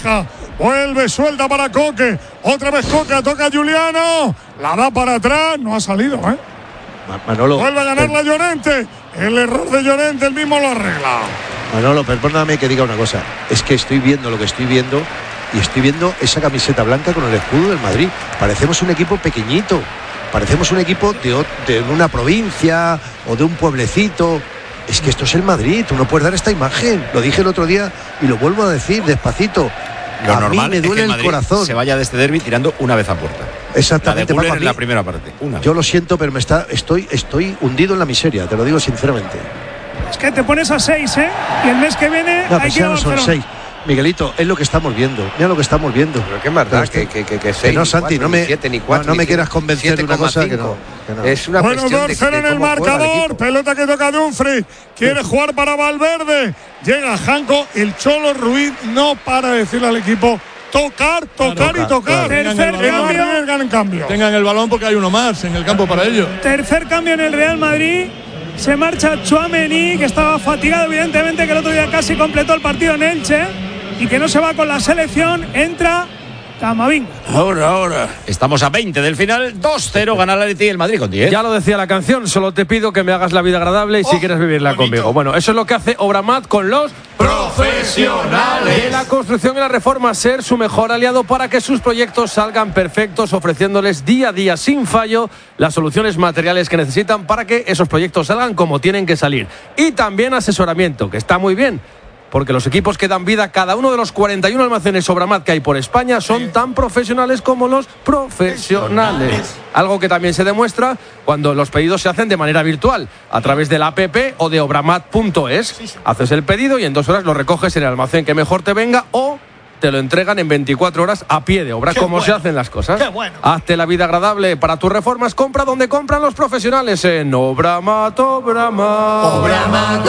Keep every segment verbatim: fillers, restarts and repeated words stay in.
baja. Vuelve, suelta para Coque. Otra vez Coque, toca a Juliano. La da para atrás, no ha salido, ¿eh? Manolo, vuelve a ganar la Llorente. El error de Llorente, el mismo lo arregla. Manolo, perdóname que diga una cosa. Es que estoy viendo lo que estoy viendo y estoy viendo esa camiseta blanca con el escudo del Madrid. Parecemos un equipo pequeñito. Parecemos un equipo de, de una provincia o de un pueblecito. Es que esto es el Madrid. Tú no puedes dar esta imagen. Lo dije el otro día y lo vuelvo a decir despacito. Lo a normal mí me duele es que el, el Madrid corazón. se vaya de este derbi tirando una vez a puerta. Exactamente. La de Müller Paco, en la primera parte. Una yo vez. lo siento, pero me está, estoy, estoy hundido en la miseria. Te lo digo sinceramente. Es que te pones a seis, ¿eh? Y el mes que viene no, hay pues que ya no son seis. Miguelito, es lo que estamos viendo. Mira lo que estamos viendo. Pero qué más da que, que, que, que seis, que no, Santi, cuatro, no me, ni siete, ni cuatro, no, no me ni quieras convencer siete, de una cosa que no, que no. Es una bueno, cuestión dos cero de, de en el marcador. Pelota que toca Dumfries. Quiere jugar para Valverde. Llega Janko. El Cholo Ruiz no para de decirle al equipo tocar, tocar claro, y tocar. Claro. Tercer el cambio. en cambio. Tengan el balón porque hay uno más en el campo para ello. Tercer cambio en el Real Madrid. Se marcha Tchouaméni, que estaba fatigado, evidentemente, que el otro día casi completó el partido en Elche y que no se va con la selección. Entra Camavinga. Ahora, ahora. Estamos a veinte del final. dos cero gana el Atleti y el Madrid con diez. Ya lo decía la canción, solo te pido que me hagas la vida agradable y oh, si quieres vivirla bonito. Conmigo. Bueno, eso es lo que hace Obramat con los profesionales de la construcción y la reforma. Ser su mejor aliado para que sus proyectos salgan perfectos, ofreciéndoles día a día sin fallo las soluciones materiales que necesitan para que esos proyectos salgan como tienen que salir. Y también asesoramiento, que está muy bien, porque los equipos que dan vida a cada uno de los cuarenta y uno almacenes Obramat que hay por España son tan profesionales como los profesionales. Algo que también se demuestra cuando los pedidos se hacen de manera virtual, a través de la app o de obramat punto es. Haces el pedido y en dos horas lo recoges en el almacén que mejor te venga o te lo entregan en veinticuatro horas a pie de obra. Qué como bueno. Se hacen las cosas. Qué bueno. Hazte la vida agradable para tus reformas. Compra donde compran los profesionales en Obramat, Obramat. Obramat,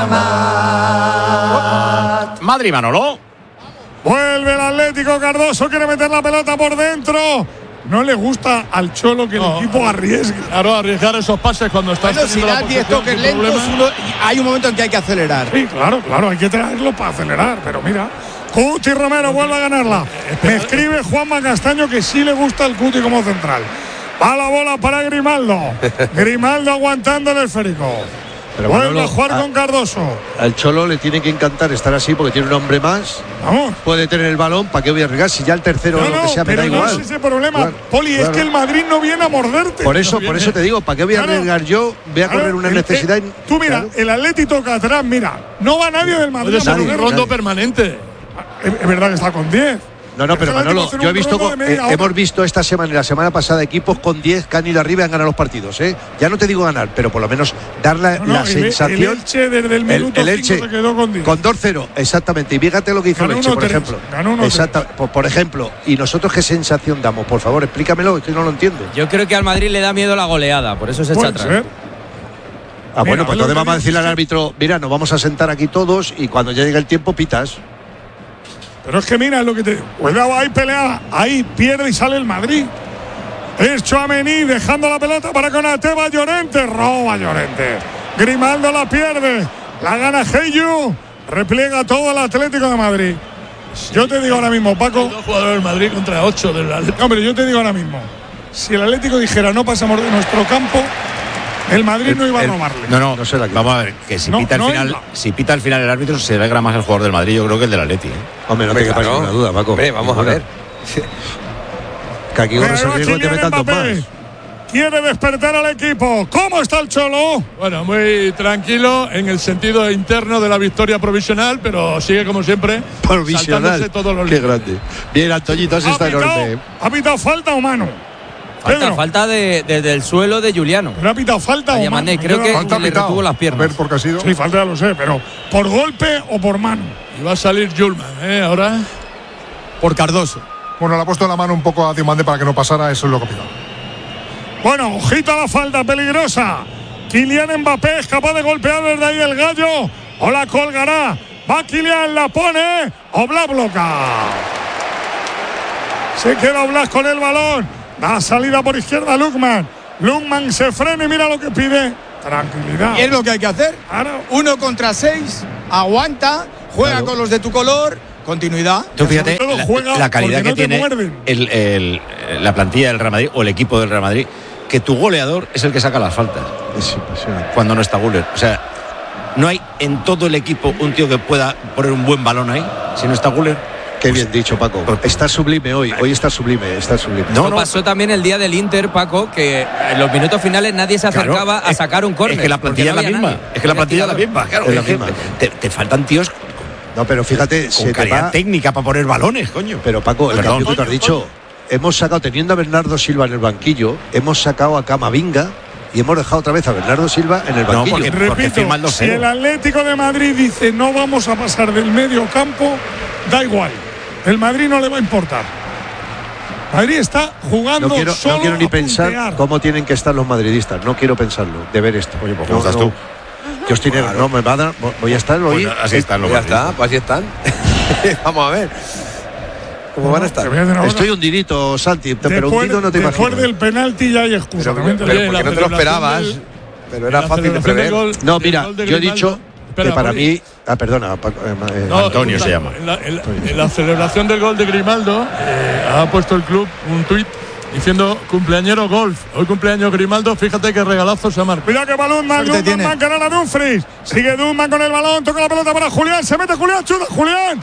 Obramat. Madrid, Manolo. Vuelve el Atlético. Cardoso quiere meter la pelota por dentro. No le gusta al Cholo que no, el equipo arriesgue. Claro, arriesgar esos pases cuando estás bueno, si da diez toques lentos, uno, hay un momento en que hay que acelerar. Sí, claro, claro, hay que traerlo para acelerar, pero mira. Cuti Romero vuelve a ganarla. Me escribe Juanma Castaño que sí le gusta el Cuti como central. Va la bola para Grimaldo. Grimaldo aguantando el esférico. Pero vuelve Manolo, a jugar a, con Cardoso. Al Cholo le tiene que encantar estar así porque tiene un hombre más. Vamos. Puede tener el balón. ¿Para qué voy a arriesgar? Si ya el tercero no, o lo no, que sea me da no igual. No es ese problema. Claro, Poli, claro. es que el Madrid no viene a morderte. Por eso, no por eso te digo, ¿para qué voy a claro, arriesgar yo? Voy a claro, correr una el, necesidad. El, tú mira, claro. El Atlético toca atrás, mira. No va nadie del Madrid. Puede ser un rondo permanente. Es, es verdad que está con diez. No, no, pero Manolo, yo he visto, con, eh, hemos visto esta semana y la semana pasada equipos con diez que han ido arriba y han ganado los partidos, ¿eh? Ya no te digo ganar, pero por lo menos dar la, no, no, la el, El sensación. Elche desde el minuto el, el Elche se quedó con diez. Con dos cero, exactamente. Y fíjate lo que hizo ganó el Elche, por tres, ejemplo. Exacto, por, por ejemplo. ¿Y nosotros qué sensación damos? Por favor, explícamelo, es que no lo entiendo. Yo creo que al Madrid le da miedo la goleada, por eso se echa atrás. Ser? Ah, mira, bueno, pues entonces vamos a decirle al árbitro, mira, nos vamos a sentar aquí todos y cuando ya llegue el tiempo pitas. Pero es que mira lo que te. Cuidado, ahí pelea, ahí pierde y sale el Madrid. Es Tchouaméni dejando la pelota para Konaté. Va Llorente, roba Llorente. Grimaldo la pierde, la gana Heyu. Repliega todo el Atlético de Madrid. Sí, yo te digo ahora mismo, Paco. Dos jugadores del Madrid contra ocho del Atlético. Hombre, yo te digo ahora mismo. Si el Atlético dijera no pasamos de nuestro campo, el Madrid no iba a robarle. No, no, no sé la que. Vamos a ver, que si, no, pita no al final, si pita al final el árbitro, se alegra más el jugador del Madrid, yo creo que el del Atleti. ¿eh? Hombre, no te quepa ninguna duda, Paco. Hombre, vamos a ver. Que aquí corres el riesgo de que metan dos más. Quiere despertar al equipo. ¿Cómo está el Cholo? Bueno, muy tranquilo en el sentido interno de la victoria provisional, pero sigue como siempre. Provisional. Todos los Qué grande. Bien, Antoñito, así está enorme. ¿Ha pitado falta o mano? Falta, falta de, de, del suelo de Juliano. ¿No ha pitado falta o mano? Creo que falta le retuvo las piernas. A ver por qué ha sido. Sí, falta ya lo sé, pero ¿por golpe o por mano? Y va a salir Julman, ¿eh? Ahora. Por Cardoso. Bueno, le ha puesto la mano un poco a Diomande para que no pasara, eso es lo que ha pitado. Bueno, ojito a la falta peligrosa. Kylian Mbappé es capaz de golpear desde ahí el gallo. O la colgará. Va Kylian, la pone. Oblak bloca. Se queda Oblak con el balón. Da salida por izquierda Lukman. Lukman se frena y mira lo que pide. Tranquilidad. ¿Y es lo que hay que hacer? Claro. Uno contra seis. Aguanta. Juega claro. con los de tu color. Continuidad. Tú fíjate todo la, juega la calidad porque que no te tiene muerden. el, el- la plantilla del Real Madrid o el equipo del Real Madrid, que tu goleador es el que saca las faltas Es impresionante. cuando no está Güler. O sea, no hay en todo el equipo un tío que pueda poner un buen balón ahí si no está Güler. Qué bien dicho, Paco. Está sublime hoy. Hoy está sublime, está sublime. No, Esto no. pasó también el día del Inter, Paco, que en los minutos finales nadie se Claro, acercaba a es- sacar un córner. Es que la porque plantilla no es la había misma. nadie. Es que la Era plantilla es la tirador. misma. Claro, Es la es que misma. Te, te faltan tíos No, pero fíjate, con se te calidad va. técnica para poner balones, coño. Pero Paco, el Perdón. cambio que tú has dicho, hemos sacado, teniendo a Bernardo Silva en el banquillo, hemos sacado a Camavinga y hemos dejado otra vez a Bernardo Silva en el No, banquillo. porque- Repito, firma el dos si cero. el Atlético de Madrid dice no vamos a pasar del medio campo, da igual. El Madrid no le va a importar. Madrid está jugando No quiero, solo no quiero ni a pensar puntear. cómo tienen que estar los madridistas. No quiero pensarlo, de ver esto. Oye, pues, no, ¿cómo estás no. tú? Yo estoy negro, no me va a dar. Voy a estar hoy. Pues así están los Ya madridistas. está, pues así están. Vamos a ver. ¿Cómo van a estar? Te voy a decir una cosa. Estoy hundidito, Santi, pero Después- hundido no te después imaginas. del penalti ya hay excusa. Pero, también te pero digo. Oye, porque la no te lo celebración esperabas. del- Pero era la fácil de celebración del prever. gol- No, del mira, gol de yo he Grimaldo. dicho Espera, que para Poli. mí. Ah, perdona, Paco, eh, eh, No, Antonio escucha, se llama. En la, en la- en la celebración del gol de Grimaldo eh, ha puesto el club un tuit diciendo cumpleañero golf. Hoy cumpleaños Grimaldo, fíjate qué regalazo se ha marcado. Cuidado que balón, Suerte Dunman, tiene. Dunman, canal a Dumfries. Sigue Dunman con el balón, toca la pelota para Julián. Se mete Julián, chuta Julián.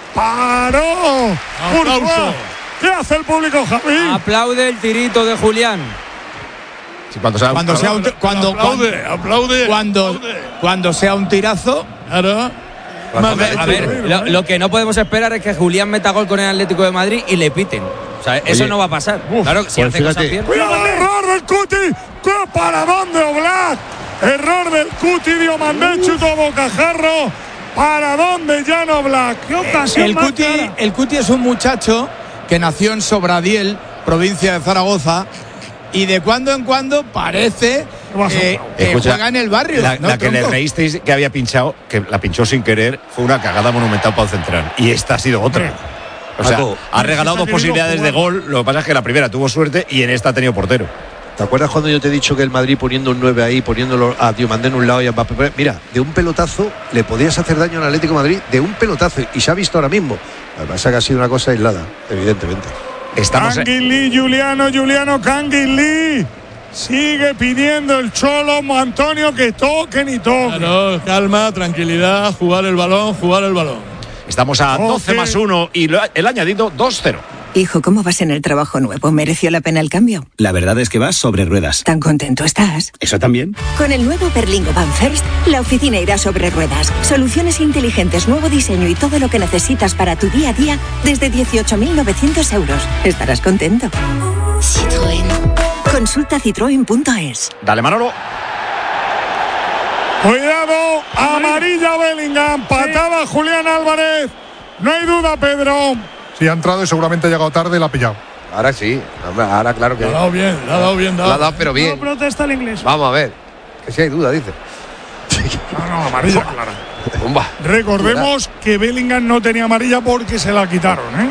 Paró. Aplauso. Courtois. ¿Qué hace el público, Javi? Aplaude el tirito de Julián. Sí, cuando sea, Cuando sea un t- cuando, aplaude, aplaude. cuando, aplaude. cuando sea un tirazo, Claro. Hombre, a ver, lo, lo que no podemos esperar es que Julián meta gol con el Atlético de Madrid y le piten. O sea, eso Oye, no va a pasar. uf, claro, si pues hace cosas fíjate. bien. Cuidado el error del Cuti. ¿Qué paradón de Oblak? Error del Cuti, Diomandé, chutó bocajarro. Paradón de Jan Oblak. Qué ocasión el más Cuti, clara. el Cuti es un muchacho que nació en Sobradiel, provincia de Zaragoza, y de cuando en cuando parece eh, que Escucha, juega en el barrio. La, ¿no, la que le tronco? reísteis que había pinchado, que la pinchó sin querer, fue una cagada monumental para el central. Y esta ha sido otra. O sea, Paco, ha regalado esta dos que posibilidades digo, de gol. Lo que pasa es que la primera tuvo suerte y en esta ha tenido portero. ¿Te acuerdas cuando yo te he dicho que el Madrid poniendo un nueve ahí, poniéndolo a Diomandé en un lado y a Mbappé? Mira, de un pelotazo le podías hacer daño al Atlético de Madrid, de un pelotazo, y se ha visto ahora mismo. Lo que pasa es que ha sido una cosa aislada, evidentemente. Estamos en- Canguilí, Juliano, Juliano Canguilí. Sigue pidiendo el Cholo Antonio que toquen y toquen. Claro, calma, tranquilidad, jugar el balón, jugar el balón. estamos a doce Ok. más uno y lo- el añadido dos cero. Hijo, ¿cómo vas en el trabajo nuevo? ¿Mereció la pena el cambio? La verdad es que vas sobre ruedas. ¿Tan contento estás? ¿Eso también? Con el nuevo Berlingo Van First, la oficina irá sobre ruedas. Soluciones inteligentes, nuevo diseño y todo lo que necesitas para tu día a día desde dieciocho mil novecientos euros. Estarás contento. Citroën. Consulta citroen punto es. Dale, Manolo. Cuidado, amarilla Bellingham, patada Julián Álvarez. No hay duda, Pedro. Si ha entrado y seguramente ha llegado tarde y la ha pillado. Ahora sí, hombre, ahora claro que. Le ha dado bien, le ha dado bien dado. La ha dado, pero No bien. protesta el inglés. Vamos a ver. Que si hay duda, dice. No, no, amarilla clara. Bomba. Recordemos que Bellingham no tenía amarilla porque se la quitaron, ¿eh?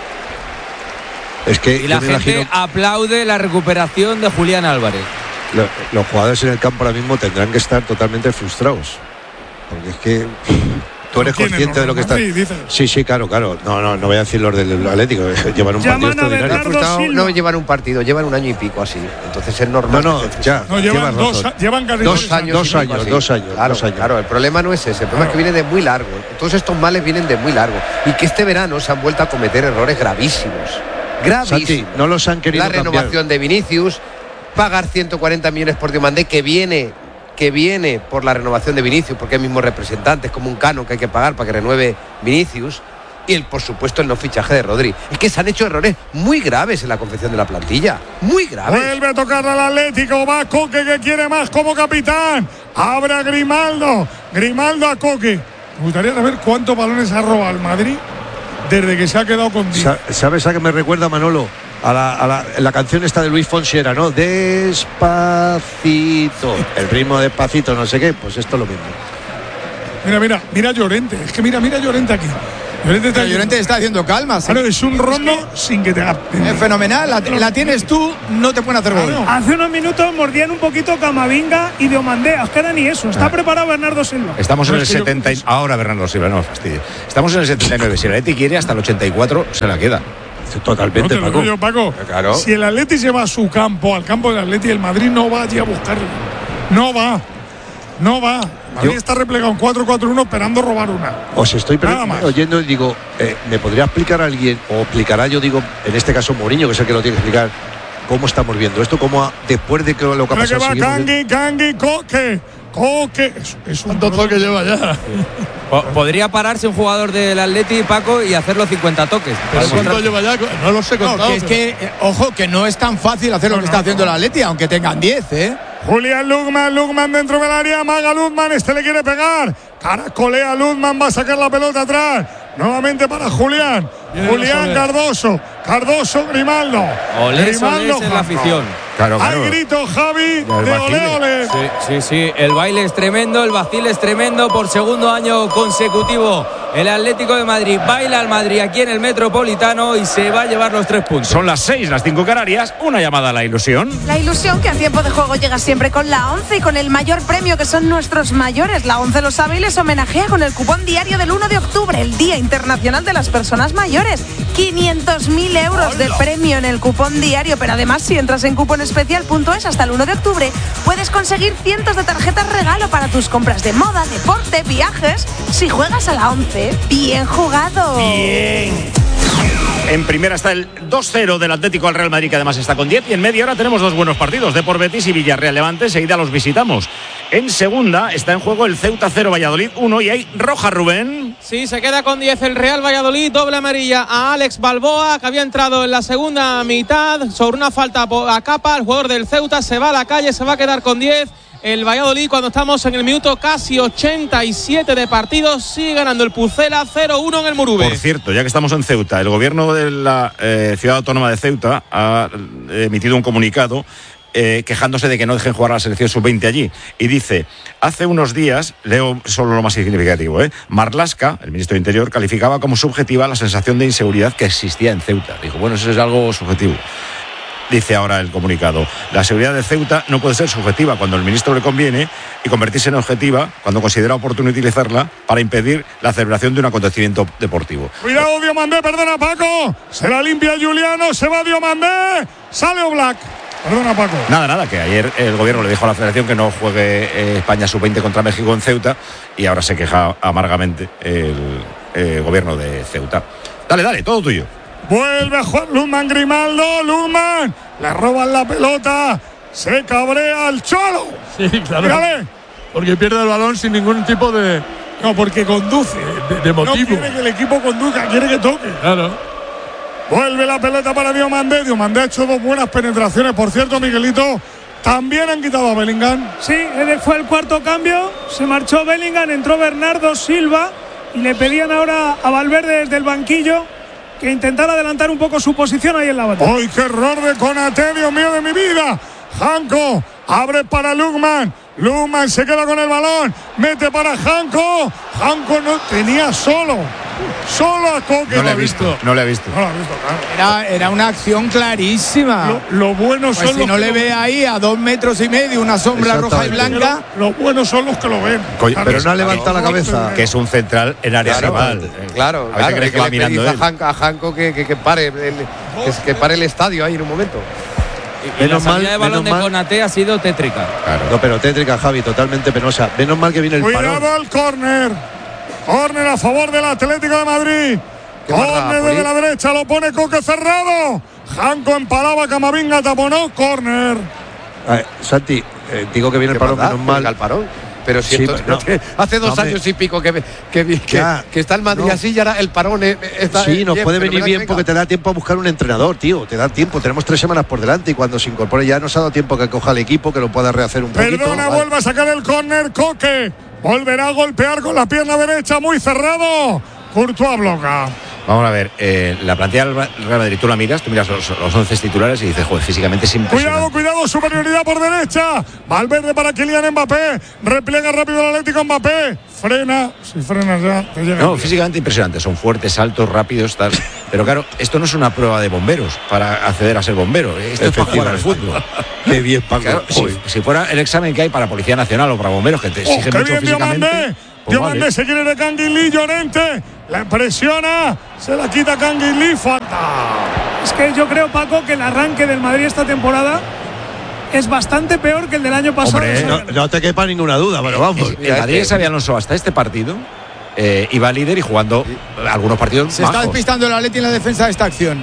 Es que Y la yo me gente imagino, aplaude la recuperación de Julián Álvarez. lo- los jugadores en el campo ahora mismo tendrán que estar totalmente frustrados. Porque es que tú eres ¿Quiénes, consciente los de lo que del está. Madrid, dices? Sí, sí, claro, claro. No, no, no voy a decir los del Atlético. Llevan un partido Llaman a extraordinario. Bernardo Frustrado, Silva. no llevan un partido, llevan un año y pico así. Entonces es No, normal. no, que te- ya. No, llevan llevas dos, razón. llevan casi Dos tres años, y dos pico años, así. dos años, Claro, dos años. claro, el problema no es ese, el problema es que viene de muy largo. Todos estos males vienen de muy largo. Y que este verano se han vuelto a cometer errores gravísimos. Gravísimos. Santi, no los han querido La cambiar. renovación de Vinicius, pagar ciento cuarenta millones por Diomandé, que viene, que viene por la renovación de Vinicius, porque hay mismos representantes, como un canon que hay que pagar para que renueve Vinicius. Y el, por supuesto, el no fichaje de Rodri. Es que se han hecho errores muy graves en la confección de la plantilla. Muy graves. Vuelve a tocar al Atlético, va Coque que quiere más como capitán. Abre a Grimaldo, Grimaldo a Coque. Me gustaría saber cuántos balones ha robado el Madrid desde que se ha quedado con diez. Sa- ¿Sabes a qué me recuerda, Manolo? A la, a la, la canción esta de Luis Fonsi era, ¿no? Despacito. El ritmo despacito, no sé qué. Pues esto es lo mismo. Mira, mira, mira Llorente. Es que mira, mira Llorente aquí. Llorente está, Llorente está haciendo calma. Claro, es un rondo sin que te haga. Es fenomenal. La, la tienes tú, no te pueden hacer gol. Claro. Hace unos minutos mordían un poquito Camavinga y Diomandé. Es que ni eso. Está ah. preparado Bernardo Silva. Estamos en el setenta. Yo... Ahora Bernardo Silva, no me fastidie. Estamos en el setenta y nueve. Si el Atleti quiere, hasta el ochenta y cuatro se la queda. Totalmente, no te Paco. Yo, Paco. Claro. Si el Atleti se va a su campo, al campo del Atleti, el Madrid no va allí a buscarlo. No va. No va. Madrid está replegado en cuatro cuatro uno esperando robar una. Os estoy oyendo y digo, eh, ¿me podría explicar alguien, o explicará yo, digo, en este caso Mourinho, que es el que lo tiene que explicar, cómo estamos viendo esto? ¿Cómo ha, después de que lo que ha pasado? Que va Kangui, Kangui, Coque, Coque. Es, es un ¿Cuántos toques lleva ya? Podría pararse un jugador del Atleti, Paco, y hacer los cincuenta toques. ¿Pero cuánto lleva ya? No lo sé contado. No, que es que, eh, ojo, que no es tan fácil hacer no, lo que no, está no, haciendo no. el Atleti, aunque tengan diez, ¿eh? Julián Lugman, Lugman dentro del área, Maga Luzman, este le quiere pegar. Caracolea Luzman, va a sacar la pelota atrás. Nuevamente para Julián. Viene Julián Cardoso. Cardoso, Grimaldo. Olés, Grimaldo, olés en la afición. Claro, claro. Hay grito, Javi, de ole, ole. Sí, sí, sí. El baile es tremendo, el vacil es tremendo. Por segundo año consecutivo, el Atlético de Madrid baila al Madrid aquí en el Metropolitano y se va a llevar los tres puntos. Son las seis, las cinco Canarias. Una llamada a la ilusión. La ilusión que a tiempo de juego llega siempre con la ONCE y con el mayor premio que son nuestros mayores. La ONCE lo sabe y les homenajea con el cupón diario del uno de octubre, el Día Internacional de las Personas Mayores. quinientos mil euros de premio en el cupón diario, pero además si entras en cuponespecial punto es hasta el uno de octubre puedes conseguir cientos de tarjetas regalo para tus compras de moda, deporte, viajes. Si juegas a la ONCE, bien jugado. Bien. En primera está el dos cero del Atlético al Real Madrid, que además está con diez. Y en media hora tenemos dos buenos partidos, Depor Betis y Villarreal Levante. Enseguida los visitamos. En segunda está en juego el Ceuta cero, Valladolid uno. Y hay roja, Rubén. Sí, se queda con diez el Real Valladolid. Doble amarilla a Alex Balboa, que había entrado en la segunda mitad sobre una falta a Capa. El jugador del Ceuta se va a la calle, se va a quedar con diez. El Valladolid, cuando estamos en el minuto casi ochenta y siete de partido, sigue ganando el Pucela cero uno en el Murube. Por cierto, ya que estamos en Ceuta, el gobierno de la eh, ciudad autónoma de Ceuta ha emitido un comunicado eh, quejándose de que no dejen jugar a la selección sub veinte allí. Y dice, hace unos días, leo solo lo más significativo, ¿eh? Marlaska, el ministro de Interior, calificaba como subjetiva la sensación de inseguridad que existía en Ceuta. Dijo, bueno, eso es algo subjetivo. Dice ahora el comunicado, la seguridad de Ceuta no puede ser subjetiva cuando el ministro le conviene y convertirse en objetiva cuando considera oportuno utilizarla para impedir la celebración de un acontecimiento deportivo. Cuidado, Diomandé, perdona, Paco. Se la limpia Juliano, se va Diomandé, sale Oblak. Perdona, Paco. Nada, nada, que ayer el gobierno le dijo a la federación que no juegue eh, España sub veinte contra México en Ceuta y ahora se queja amargamente el eh, gobierno de Ceuta. Dale, dale, todo tuyo. Vuelve a jugar Luzman, Grimaldo, Luzman, le roban la pelota, se cabrea el Cholo. Sí, claro. Dígale. Porque pierde el balón sin ningún tipo de... No, porque conduce. De, de motivo. No quiere que el equipo conduzca, quiere que toque. Claro. Vuelve la pelota para Diomandé. Diomandé ha hecho dos buenas penetraciones. Por cierto, Miguelito, también han quitado a Bellingham. Sí, fue el cuarto cambio. Se marchó Bellingham, entró Bernardo Silva y le pedían ahora a Valverde desde el banquillo que intentara adelantar un poco su posición ahí en la batalla. ¡Ay, qué error de Konaté, Dios mío de mi vida! Janko abre para Lugman. Lugman se queda con el balón. Mete para Janko. Janko no tenía solo. Solo a Coque. No le ha visto. No le ha visto. No lo ha visto, claro. Era, era una acción clarísima. Lo, lo bueno pues son si los no que le lo ve ven. ahí a dos metros y medio una sombra roja y blanca. Lo, lo bueno son los que lo ven. Coño, pero no levanta la cabeza. Que es un central en área Claro, rival. Claro, A ver claro. qué cree que va le mirando dice él. a Janko, a Janko que, que, que pare el, que, que pare el estadio ahí en un momento. Y Menos la salida mal, de balón menos de mal. Konaté ha sido tétrica. Claro. No, pero tétrica, Javi, totalmente penosa. Menos mal que viene el Cuidado parón. al córner. Córner a favor del Atlético de Madrid. Qué barra, Córner Poli. desde la derecha, lo pone Coque cerrado. Janko empalaba, Camavinga taponó, córner. Eh, Santi, eh, digo que viene el parón, maldad, menos mal. al parón. Pero si Sí, esto, no. hace dos No, años hombre. y pico que, que, que, Ya, que está el Madrid no. así y ahora el parón eh, está Sí, nos bien, puede pero venir mira bien que porque te da tiempo a buscar un entrenador, tío. Te da tiempo. Tenemos tres semanas por delante y cuando se incorpore ya nos ha dado tiempo que coja el equipo, que lo pueda rehacer un poquito. Perdona, Vale. vuelve a sacar el córner, Coque. Volverá a golpear con la pierna derecha, muy cerrado. Courtois bloca. Vamos a ver, eh, la plantilla del Real Madrid, tú la miras, tú miras los, los once titulares y dices, joder, físicamente es impresionante. Cuidado, cuidado, superioridad por derecha. Valverde para Kylian Mbappé. Repliega rápido el Atlético Mbappé. Frena, si frenas ya te llega. No, físicamente impresionante, son fuertes, altos, rápidos, tal. Pero claro, esto no es una prueba de bomberos para acceder a ser bombero. Esto es para jugar al fútbol. Qué bien, Paco. Claro, si, si fuera el examen que hay para Policía Nacional o para bomberos, que te Oh, exigen qué mucho bien físicamente. Diomandé. pues Diomandé vale. se quiere de Canguilí, Llorente. La presiona, se la quita Canguilí, falta. Es que yo creo, Paco, que el arranque del Madrid esta temporada es bastante peor que el del año pasado. Hombre, no, no te quepa ninguna duda, pero vamos. El Madrid de Xabi Alonso hasta este partido eh, iba líder y jugando algunos partidos Se bajos. está despistando el Atleti en la defensa de esta acción.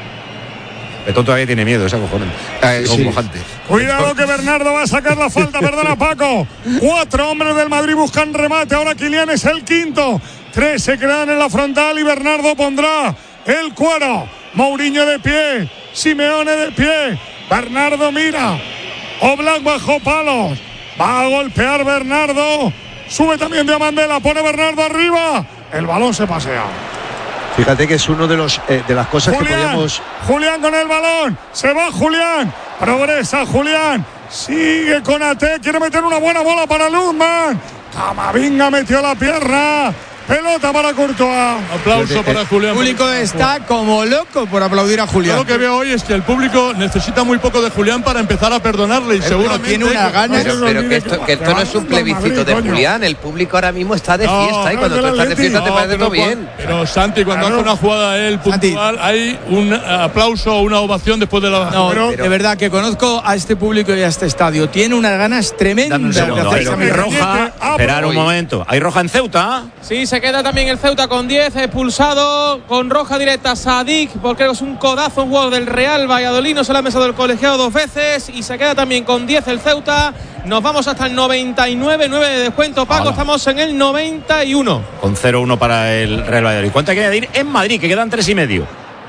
Beto todavía tiene miedo, es acojonante. Eh, Sí. acongojante. Cuidado que Bernardo va a sacar la falta, perdona Paco. Cuatro hombres del Madrid buscan remate, ahora Kylian es el quinto. Tres se quedan en la frontal y Bernardo pondrá el cuero. Mourinho de pie, Simeone de pie. Bernardo mira. Oblak bajo palos. Va a golpear Bernardo. Sube también Diomandé, la pone Bernardo arriba. El balón se pasea. Fíjate que es uno de los eh, de las cosas Julián, que podíamos. Julián con el balón. Se va Julián. Progresa Julián. Sigue con A T. Quiere meter una buena bola para Luzman. Camavinga metió la pierna. Pelota para Courtois. Aplauso para Julián. El público está como loco por aplaudir a Julián. Yo lo que veo hoy es que el público necesita muy poco de Julián para empezar a perdonarle y Pero seguramente tiene una gana. Pero, pero que, esto, que esto no es un plebiscito de Julián. El público ahora mismo está de No, fiesta y no, cuando es tú del estás de Atleti. fiesta te No, parece pero todo cua- bien. Pero Santi, cuando Claro. hace una jugada él puntual, hay un aplauso o una ovación después de la. No, Pero- de verdad que conozco a este público y a este estadio. Tiene unas ganas tremendas Dame un de segundo, hacer hay esa Hay mirada. roja. Ah, Esperar un voy. momento. Hay roja en Ceuta. Sí, se queda también el Ceuta con diez, expulsado con roja directa Sadik, porque es un codazo, un jugador del Real Valladolid, no se le ha mesado el colegiado dos veces, y se queda también con diez el Ceuta. Nos vamos hasta el noventa y nueve, nueve de descuento, Paco, Hola. estamos en el noventa y uno. Con cero uno para el Real Valladolid. ¿Cuánto hay que añadir en Madrid? Que quedan tres y medio.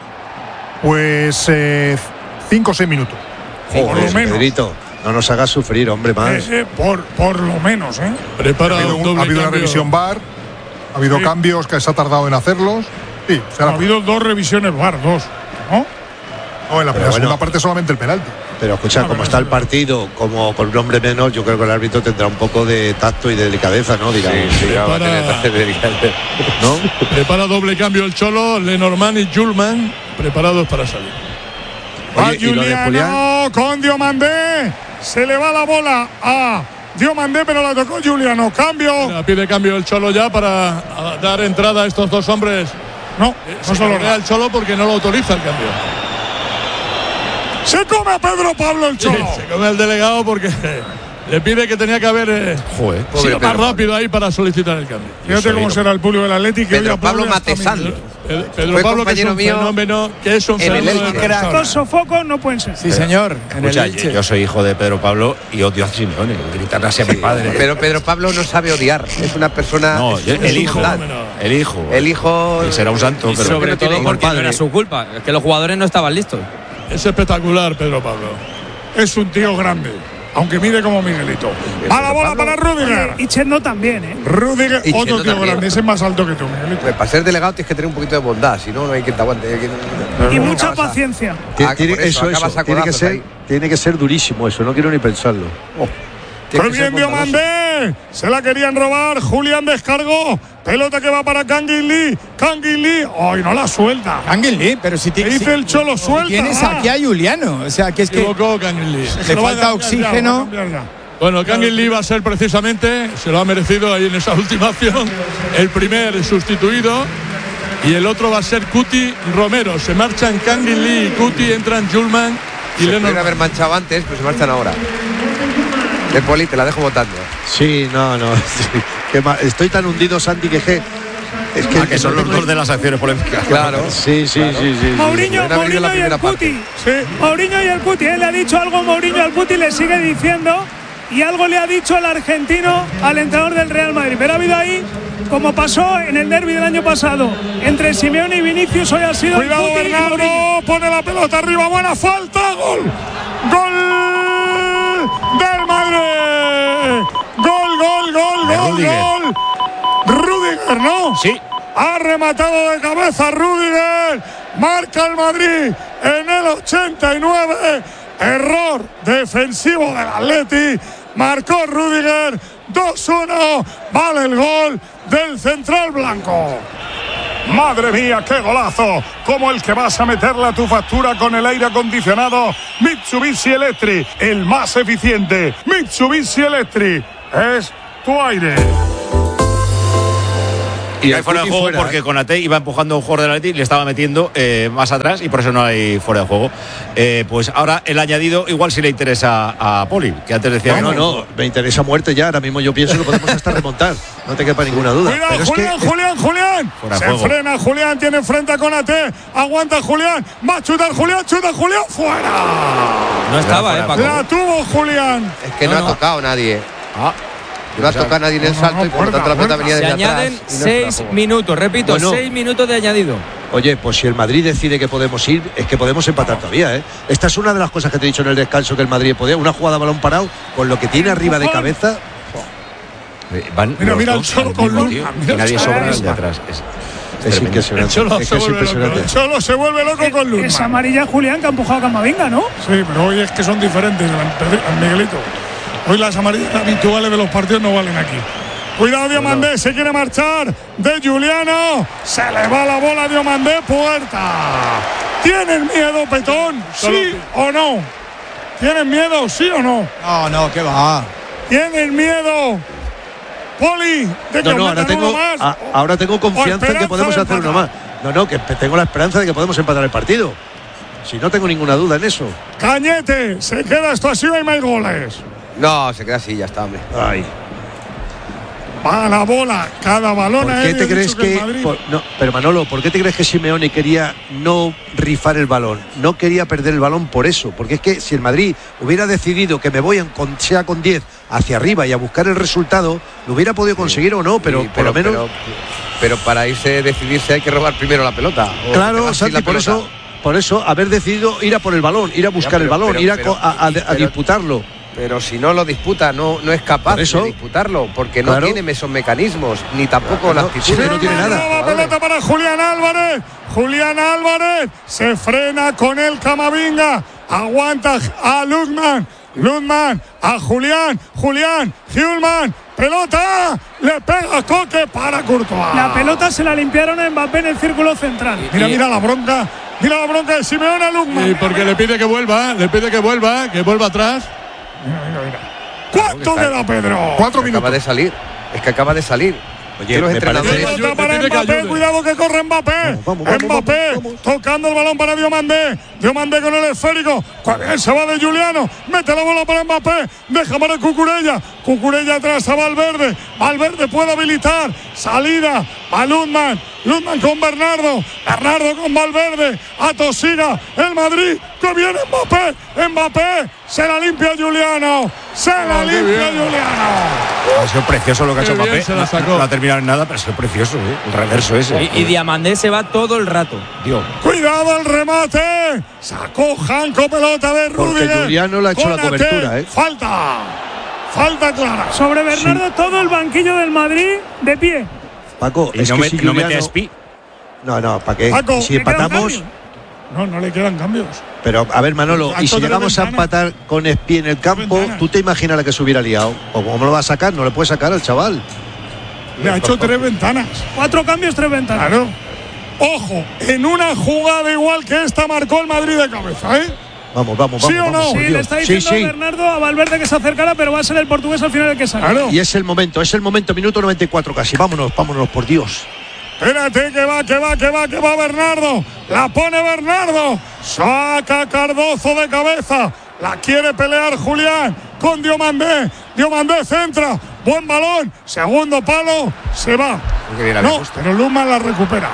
Pues eh, cinco o seis minutos. Por lo menos. Pedrito, no nos hagas sufrir, hombre, más. Eh, eh, por, por lo menos, ¿eh? Ha Prepara habido, un un- doble ha habido una cambio. revisión V A R, ha habido Sí. cambios que se ha tardado en hacerlos. Sí, Ha será. habido dos revisiones V A R, dos. ¿No? No, en la, Pero la bueno. segunda parte solamente el penalti. Pero escucha, No, como pero está el eso- partido, como con un hombre menos, yo creo que el árbitro tendrá un poco de tacto y de delicadeza, ¿no? Dirá, va a tener ¿no? Prepara doble cambio el Cholo, Lenormand y Julman preparados para salir. Va Oye, ¿y lo de Juliano con Diomandé. Se le va la bola a Diomandé, pero la tocó Juliano. Cambio. Pide cambio el Cholo ya para a, dar entrada a estos dos hombres. No, Eh, no se se lo cabrea da. el Cholo porque no lo autoriza el cambio. Se come a Pedro Pablo el Cholo. Se come el delegado porque le pide que tenía que haber eh, Joder, sido más rápido ahí para solicitar el cambio. Fíjate cómo será el público del Atlético. que hoy Pedro Pablo aplaude hasta Matesán. mil. Pedro, Pedro Fue Pablo, que es compañero un mío fenómeno, que es un en el fenómeno de Elche. persona. Dos sofocos no pueden ser. Sí, señor. En el Escucha, Elche. yo soy hijo de Pedro Pablo y odio a Simeone. Gritarle así a mi padre. Pero Pedro Pablo no sabe odiar. Es una persona. No, es- yo- es el su hijo. bondad. El hijo. El hijo. Él será un santo, Y pero sobre no tiene todo como el porque no padre. era su culpa, que los jugadores no estaban listos. Es espectacular, Pedro Pablo. Es un tío grande, aunque mide como Miguelito. Va la bola para Rudiger. Y Chendo también, ¿eh? Rudiger, Y otro Chendo tío también. grande. Ese es más alto que tú, Miguelito. Pues para ser delegado tienes que tener un poquito de bondad, si no, no hay quien te aguante. hay quien- Y no, mucha acabas a- paciencia. Tiene- Ah, tiene- por eso, eso, eso. acabas a Tiene que codazos ser, ahí. tiene que ser durísimo eso. No quiero ni pensarlo. Oh, ¡Qué tiene que ser bien bondadoso. Diomandé! Se la querían robar. Julián descargó. Pelota que va para Kangin Lee. Kangin Lee. ¡Ay, no la suelta! Ángel Lee, pero si ¿Qué ti- dice si- el Cholo? Suelta. tienes va. aquí a Juliano. O sea, que es Se que equivocó Kangin Lee. le Lo va a falta cambiar ya, lo va a oxígeno. cambiar ya. Bueno, Kangin Lee va a ser precisamente, se lo ha merecido ahí en esa última acción, el primer sustituido. Y el otro va a ser Cuti Romero. Se marchan Kangin Lee y Cuti, entran Julman y Se podrían haber Lenormand. manchado antes, pero se marchan ahora. De Poli, te la dejo votando. Sí, no, no. sí. Qué ma- Estoy tan hundido, Santi, que je- es que, Ah, que son los dos de las acciones polémicas. Claro. Sí, sí, sí, sí, sí. Mourinho, Podrían haber ido la Mourinho y el primera parte. Cuti. Sí, Mourinho y el Cuti. Él le ha dicho algo Mourinho al Cuti, le sigue diciendo. Y algo le ha dicho el argentino al entrenador del Real Madrid. Pero ha habido ahí, como pasó en el derbi del año pasado, entre Simeone y Vinicius, hoy ha sido el Cuidado, Cuti y Mourinho. Bernardo. Pone la pelota arriba. Buena falta. Gol. Gol del Madrid. Gol, gol, gol, De gol, Rudiger. gol. Rudiger, ¿no? Sí. Ha rematado de cabeza Rüdiger. Marca el Madrid en el ochenta y nueve. Error defensivo del Atleti. Marcó Rüdiger. dos uno. Vale el gol del central blanco. Madre mía, qué golazo, como el que vas a meterle a tu factura con el aire acondicionado Mitsubishi Electric, el más eficiente. Mitsubishi Electric es tu aire. Y hay fuera de juego fuera, porque Konaté iba empujando a un jugador del Atleti y le estaba metiendo eh, más atrás y por eso no hay fuera de juego. Eh, pues ahora el añadido igual sí le interesa a Poli, que antes decía no, que no, no, me interesa muerte ya. Ahora mismo yo pienso que podemos hasta remontar. No te quepa ninguna duda. Cuidado, Pero Julián, es que, Julián, Julián. Se juego. frena Julián, tiene frente a Konaté. Aguanta Julián. Va a chutar Julián, chuta Julián, fuera. No estaba, eh, Paco. La tuvo Julián. Es que no, no ha no. tocado nadie. Ah. No ha tocado nadie en el salto no, no, y por lo tanto la pelota venía Se desde añaden atrás. seis no minutos, repito, bueno, seis minutos de añadido. Oye, pues si el Madrid decide que podemos ir, es que podemos empatar todavía, ¿eh? Esta es una de las cosas que te he dicho en el descanso que el Madrid podía. Una jugada a balón parado, con lo que tiene arriba de cabeza. Van mira, mira el Cholo con Luz. Y nadie sobra el de atrás. Es, es, es impresionante. El Cholo, es que es impresionante. El Cholo se vuelve loco con Luz. Es amarilla Julián que ha empujado a Camavinga, ¿no? Sí, pero hoy es que son diferentes, Miguelito. Hoy las amarillas habituales de los partidos no valen aquí. Cuidado, Diomandé, se quiere marchar de Giuliano. Se le va la bola a Diomandé, puerta. ¿Tienen miedo, Petón? ¿Sí o no? ¿Tienen miedo, sí o no? No, no, ¿qué va? ¿Tienen miedo, Poli, de que no, no, ahora tengo, uno más? A, ahora tengo confianza en que podemos hacer uno más. No, no, que tengo la esperanza de que podemos empatar el partido. Si no tengo ninguna duda en eso. Cañete, se queda esto así, hay más goles. No, se queda así, ya está, hombre. Ay. Va la bola, cada balón. ¿Por qué te crees que, que por, no, pero Manolo, ¿por qué te crees que Simeone quería no rifar el balón? No quería perder el balón por eso, porque es que si el Madrid hubiera decidido que me voy en, con, sea con diez hacia arriba y a buscar el resultado, lo hubiera podido conseguir sí, o no, pero, sí, pero por lo menos. Pero, pero para irse decidirse hay que robar primero la pelota. Claro, Santi, por eso, por eso haber decidido ir a por el balón, ir a buscar ya, pero, el balón, pero, ir a, pero, a, a, a, a pero, disputarlo. Pero si no lo disputa, no, no es capaz de disputarlo, porque no claro. tiene esos mecanismos, ni tampoco claro, la actitud. Sí, no tiene nada. Nueva pelota para Julián Álvarez. Julián Álvarez se frena con el Camavinga. Aguanta a Luzman. Luzman a Julián. Julián. Hjulman. Pelota. Le pega Coque para Courtois. La pelota se la limpiaron a Mbappé en el círculo central. Mira, mira la bronca. Mira la bronca de Simeone a Luzman. Y porque le pide que vuelva, le pide que vuelva, que vuelva atrás. Mira, mira, mira. ¿Cuánto queda Pedro? Cuatro minutos. Acaba de salir. Es que acaba de salir. Oye, los entrenadores. Pelota para Mbappé, que cuidado que corre Mbappé. Vamos, vamos, vamos, Mbappé vamos, vamos. Tocando el balón para Diomandé. Diomandé con el esférico. Se va de Giuliano. Mete la bola para Mbappé. Deja para Cucurella. Cucurella atrás a Valverde. Valverde puede habilitar. Salida a Luzman. Luzman con Bernardo. Bernardo con Valverde. Atosiga el Madrid. Que viene Mbappé. Mbappé. Se la limpia Giuliano. Se la oh, limpia Giuliano. Ha sido precioso lo que ha hecho Mbappé. No, no ha terminado en nada, pero ha sido precioso, ¿eh? El reverso ese. Y, y Diamandé se va todo el rato. Dios. Cuidado el remate. Sacó Janko pelota de Rüdiger. Porque Giuliano le ha hecho la cobertura, ¿eh? Falta. Falta clara. Sobre Bernardo sí. Todo el banquillo del Madrid de pie. Paco, y es no, que me, si no Giuliano... mete a Spi. No, no, ¿para qué? Paco, si empatamos. No, no le quedan cambios. Pero, a ver, Manolo, y si llegamos a empatar con Spi en el campo, ¿tú te imaginas la que se hubiera liado? ¿O cómo lo va a sacar? No le puede sacar al chaval. Le ha hecho tres ventanas. Cuatro cambios, tres ventanas. Claro. Ojo, en una jugada igual que esta marcó el Madrid de cabeza, ¿eh? Vamos, vamos, vamos. ¿Sí o no? Vamos, sí, le está diciendo sí, sí. a Bernardo a Valverde que se acercara, pero va a ser el portugués al final el que salga. Claro. Y es el momento, es el momento, minuto noventa y cuatro casi. Vámonos, vámonos, por Dios. Espérate, que va, que va, que va, que va Bernardo. La pone Bernardo. Saca Cardozo de cabeza. La quiere pelear Julián con Diomandé. Diomandé centra. Buen balón. Segundo palo. Se va. No, pero Luzman la recupera.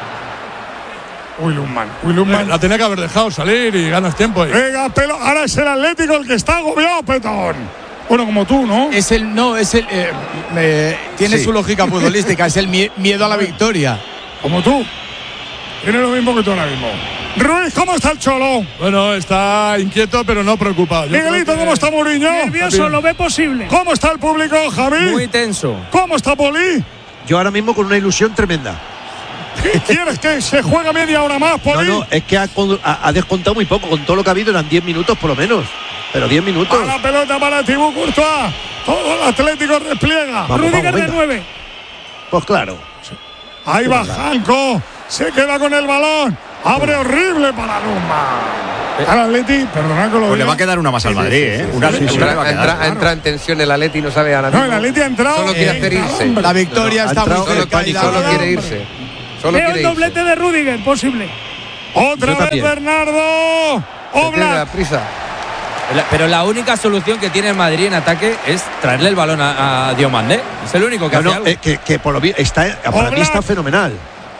Uy, Luzman. Uy, Luzman. La tenía que haber dejado salir y ganas tiempo ahí. Venga, pelo. Ahora es el Atlético el que está agobiado, Petón. Bueno, como tú, ¿no? Es el, no, es el, eh, eh, tiene sí. su lógica futbolística, es el mie miedo a la victoria. Como tú. Tiene lo mismo que tú ahora mismo. Ruiz, ¿cómo está el Cholo? Bueno, está inquieto, pero no preocupado. Yo Miguelito, ¿cómo está Mourinho? Nervioso, lo ve posible. ¿Cómo está el público, Javi? Muy tenso. ¿Cómo está Poli? Yo ahora mismo con una ilusión tremenda. ¿Quieres que se juegue media hora más, Poli? No, no, es que ha, ha, ha descontado muy poco. Con todo lo que ha habido eran diez minutos por lo menos. Pero diez minutos. A la pelota para Thibaut Courtois. Todo el Atlético despliega. Vamos, Rudiger vamos, de nueve. Pues claro. Ahí va Janko. Se queda con el balón. Abre horrible para Luma. Al Atleti, perdona que lo Pues le diga. va a quedar una más al Madrid, ¿eh? Sí, Una, sí, sí. una le va a quedar. Entra, entra en tensión el Atleti y no sabe ahora No, mismo. el Atleti ha entrado. Solo quiere eh, hacer irse. hombre. La victoria No, no, está ha muy entrado cerca. y la Solo gana. quiere irse. Solo Veo el quiere doblete irse. de Rudiger, posible. Otra Yo vez también. Bernardo. Se tiene la Oblak. prisa. La- Pero la única solución que tiene el Madrid en ataque es traerle el balón a, a Diomandé. Es el único que No, hace no, algo. eh, que, que por lo bien está, para mí Oblak. está fenomenal.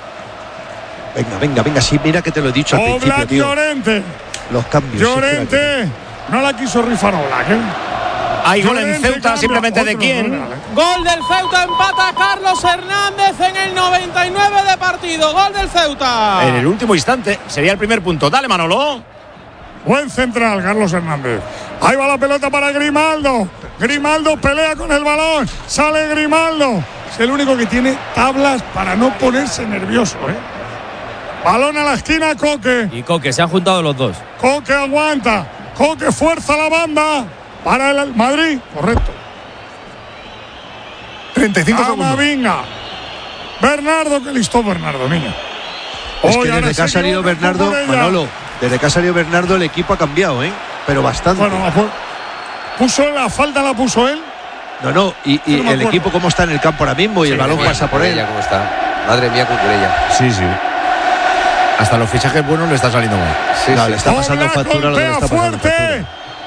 Venga, venga, venga, sí, mira que te lo he dicho al principio, Oblak tío. Llorente. Los cambios. Llorente. No la quiso rifar Oblak, ¿eh? Hay gol en Llorente Ceuta, cambia. simplemente de Otro quién. fenomenal, ¿eh? Gol del Ceuta, empata Carlos Hernández en el noventa y nueve de partido. Gol del Ceuta. En el último instante sería el primer punto. Dale, Manolo. Buen central, Carlos Hernández. Ahí va la pelota para Grimaldo. Grimaldo pelea con el balón. Sale Grimaldo. Es el único que tiene tablas para no ponerse nervioso, ¿eh? Balón a la esquina, Coque. Y Coque, se han juntado los dos. Coque aguanta. Coque fuerza la banda. Para el Madrid. Correcto. treinta y cinco segundos. Amavinga. Bernardo, que listo Bernardo, niño. Es Hoy que ahora desde que ha se salido equivoca Bernardo, Cucurella. Manolo, desde que ha salido Bernardo el equipo ha cambiado, ¿eh? Pero bastante. Bueno, la pu- puso la falta, la puso él. No, no, y, y No me el acuerdo. equipo cómo está en el campo ahora mismo y el balón pasa por él. Cucurella, ¿cómo está? Madre mía, Cucurella. Sí, sí. Hasta los fichajes buenos le está saliendo mal. Sí, No, sí. le está pasando Oblak factura lo que le golpea está pasando fuerte.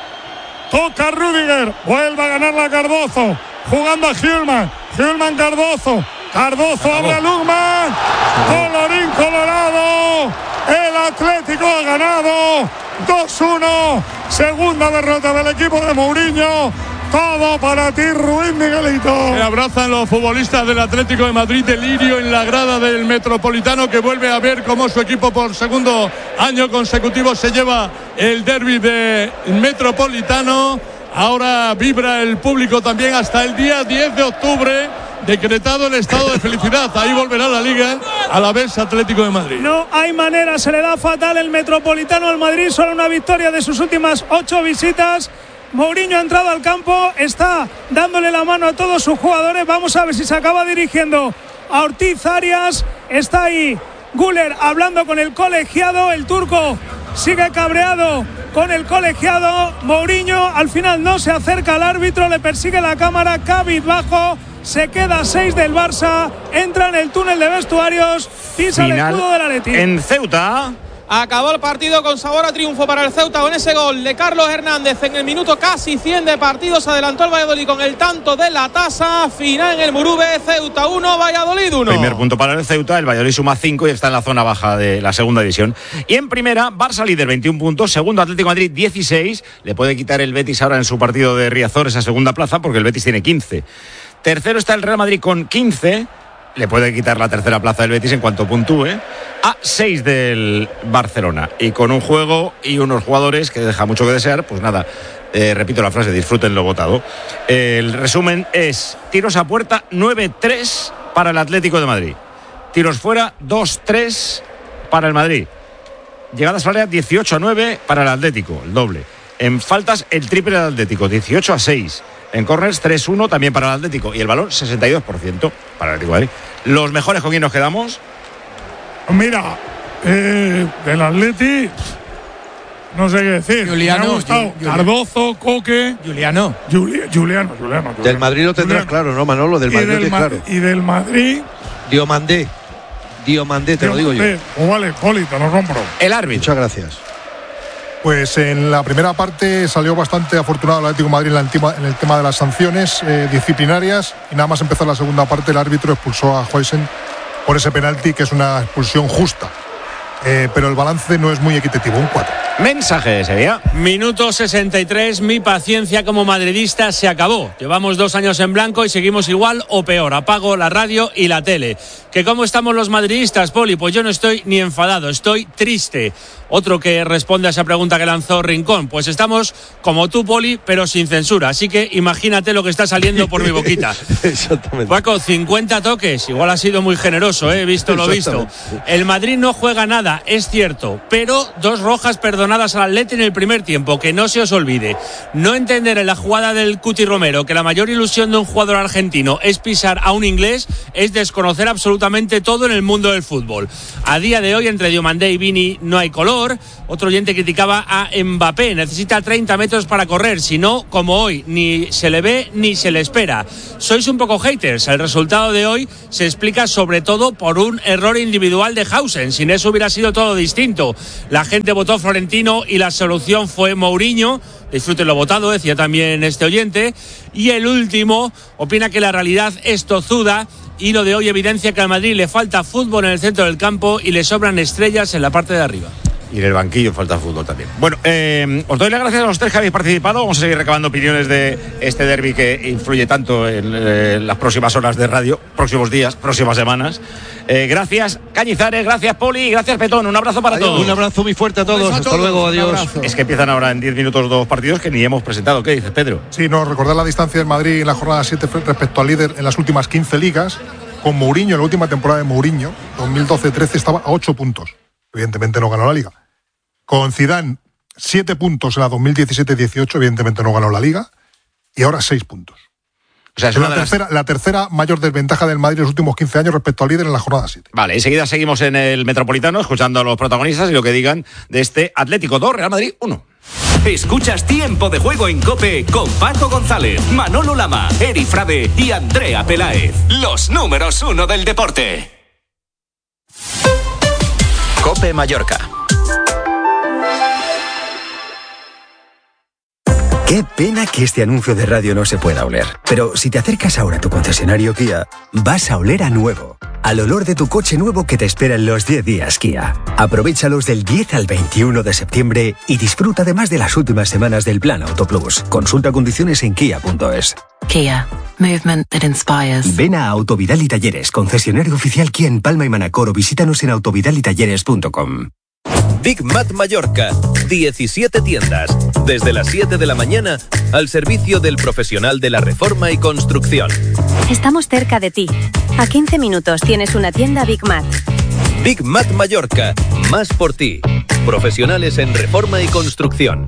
Toca Rudiger. Vuelve a ganar la Cardozo. Jugando a Hjulman. Hjulman Cardozo. Cardozo abre a Lugman. Colorín colorado. El Atlético ha ganado. dos uno. Segunda derrota del equipo de Mourinho. Todo para ti, Ruiz Miguelito. Se abrazan los futbolistas del Atlético de Madrid, delirio en la grada del Metropolitano, que vuelve a ver cómo su equipo por segundo año consecutivo se lleva el derbi de Metropolitano. Ahora vibra el público también hasta el día diez de octubre, decretado el estado de felicidad. Ahí volverá la Liga a la vez Atlético de Madrid. No hay manera, se le da fatal el Metropolitano al Madrid, solo una victoria de sus últimas ocho visitas. Mourinho ha entrado al campo, está dándole la mano a todos sus jugadores. Vamos a ver si se acaba dirigiendo a Ortiz Arias. Está ahí Güler hablando con el colegiado. El turco sigue cabreado con el colegiado. Mourinho al final no se acerca al árbitro, le persigue la cámara, cabizbajo. Se queda a seis del Barça, entra en el túnel de vestuarios, pisa el escudo del Atleti. En Ceuta. Acabó el partido con sabor a triunfo para el Ceuta con ese gol de Carlos Hernández en el minuto casi cien de partido. Se adelantó el Valladolid con el tanto de la tasa. Final en el Murube, Ceuta uno, Valladolid uno. Primer punto para el Ceuta, el Valladolid suma cinco y está en la zona baja de la segunda división. Y en primera, Barça líder, veintiún puntos, segundo Atlético de Madrid, dieciséis. Le puede quitar el Betis ahora en su partido de Riazor esa segunda plaza porque el Betis tiene quince. Tercero está el Real Madrid con quince. Le puede quitar la tercera plaza del Betis en cuanto puntúe. A seis del Barcelona. Y con un juego y unos jugadores que deja mucho que desear, pues nada, eh, repito la frase, disfruten lo votado. El resumen es tiros a puerta nueve tres para el Atlético de Madrid. Tiros fuera dos tres para el Madrid. Llegadas al área dieciocho a nueve para el Atlético, el doble. En faltas el triple del Atlético, dieciocho a seis. En corners tres uno también para el Atlético. Y el balón sesenta y dos por ciento para el Atlético de Madrid. ¿Los mejores con quién nos quedamos? Mira, eh, del Atleti, no sé qué decir. Juliano, Me ha gustado Ju- Juli- Cardozo, Coque. Juliano. Juli- Juliano, Juliano, Juliano. Del Madrid lo tendrás Juliano. claro, ¿no, Manolo? Del Y Madrid lo del, tienes Ma- claro. y del Madrid. Diomandé. Diomandé, te lo digo yo. Eh, pues vale, Poli, te lo compro. El árbitro. Muchas gracias. Pues en la primera parte salió bastante afortunado el Atlético de Madrid en, la antima- en el tema de las sanciones eh, disciplinarias y nada más empezar la segunda parte el árbitro expulsó a Huijsen por ese penalti que es una expulsión justa. eh, pero el balance no es muy equitativo, un cuatro. Mensaje de Sevilla. Minuto sesenta y tres, mi paciencia como madridista se acabó. Llevamos dos años en blanco y seguimos igual o peor. Apago la radio y la tele. ¿Que cómo estamos los madridistas, Poli? Pues yo no estoy ni enfadado, estoy triste. Otro que responde a esa pregunta que lanzó Rincón. Pues estamos como tú, Poli, pero sin censura. Así que imagínate lo que está saliendo por mi boquita. Exactamente. Paco, cincuenta toques. Igual ha sido muy generoso, ¿eh? Visto lo visto. El Madrid no juega nada, es cierto, pero dos rojas perdonadas al Atleti en el primer tiempo, que no se os olvide. No entender en la jugada del Cuti Romero que la mayor ilusión de un jugador argentino es pisar a un inglés es desconocer absolutamente todo en el mundo del fútbol. A día de hoy, entre Diomandé y Vini no hay color. Otro oyente criticaba a Mbappé, necesita treinta metros para correr, si no, como hoy, ni se le ve ni se le espera. Sois un poco haters, el resultado de hoy se explica sobre todo por un error individual de Hausen, sin eso hubiera sido todo distinto. La gente votó Florentino y la solución fue Mourinho. Disfruten lo votado, decía también este oyente. Y el último opina que la realidad es tozuda y lo de hoy evidencia que al Madrid le falta fútbol en el centro del campo y le sobran estrellas en la parte de arriba. Y en el banquillo falta fútbol también. Bueno, eh, os doy las gracias a los tres que habéis participado. Vamos a seguir recabando opiniones de este derbi que influye tanto en eh, las próximas horas de radio, próximos días, próximas semanas. Eh, gracias, Cañizares, gracias, Poli, gracias, Petón. Un abrazo para adiós, todos. Un abrazo muy fuerte a todos. A Hasta todos. luego, adiós. Es que empiezan ahora en diez minutos dos partidos que ni hemos presentado. ¿Qué dices, Pedro? Sí, no, recordar la distancia del Madrid en la jornada siete respecto al líder en las últimas quince ligas. Con Mourinho, en la última temporada de Mourinho, dos mil doce trece, estaba a ocho puntos. Evidentemente no ganó la Liga. Con Zidane, siete puntos en la dos mil diecisiete dieciocho, evidentemente no ganó la Liga. Y ahora seis puntos. O sea, es es una la, de las... tercera, la tercera mayor desventaja del Madrid en los últimos quince años respecto al líder en la jornada siete. Vale, enseguida seguimos en el Metropolitano escuchando a los protagonistas y lo que digan de este Atlético dos, Real Madrid uno. Escuchas Tiempo de Juego en COPE con Paco González, Manolo Lama, Eri Frade y Andrea Peláez. Los números uno del deporte. COPE Mallorca. Qué pena que este anuncio de radio no se pueda oler. Pero si te acercas ahora a tu concesionario Kia, vas a oler a nuevo. Al olor de tu coche nuevo que te espera en los diez días Kia. Aprovéchalos del diez al veintiuno de septiembre y disfruta además de las últimas semanas del Plan Auto Plus. Consulta condiciones en kia punto es. Kia. Movement that inspires. Ven a Autovidal y Talleres, concesionario oficial Kia en Palma y Manacor, o visítanos en autovidal y talleres punto com. Big Mat Mallorca, diecisiete tiendas, desde las siete de la mañana, al servicio del profesional de la reforma y construcción. Estamos cerca de ti. A quince minutos tienes una tienda Big Mat. Big Mat Mallorca, más por ti. Profesionales en reforma y construcción.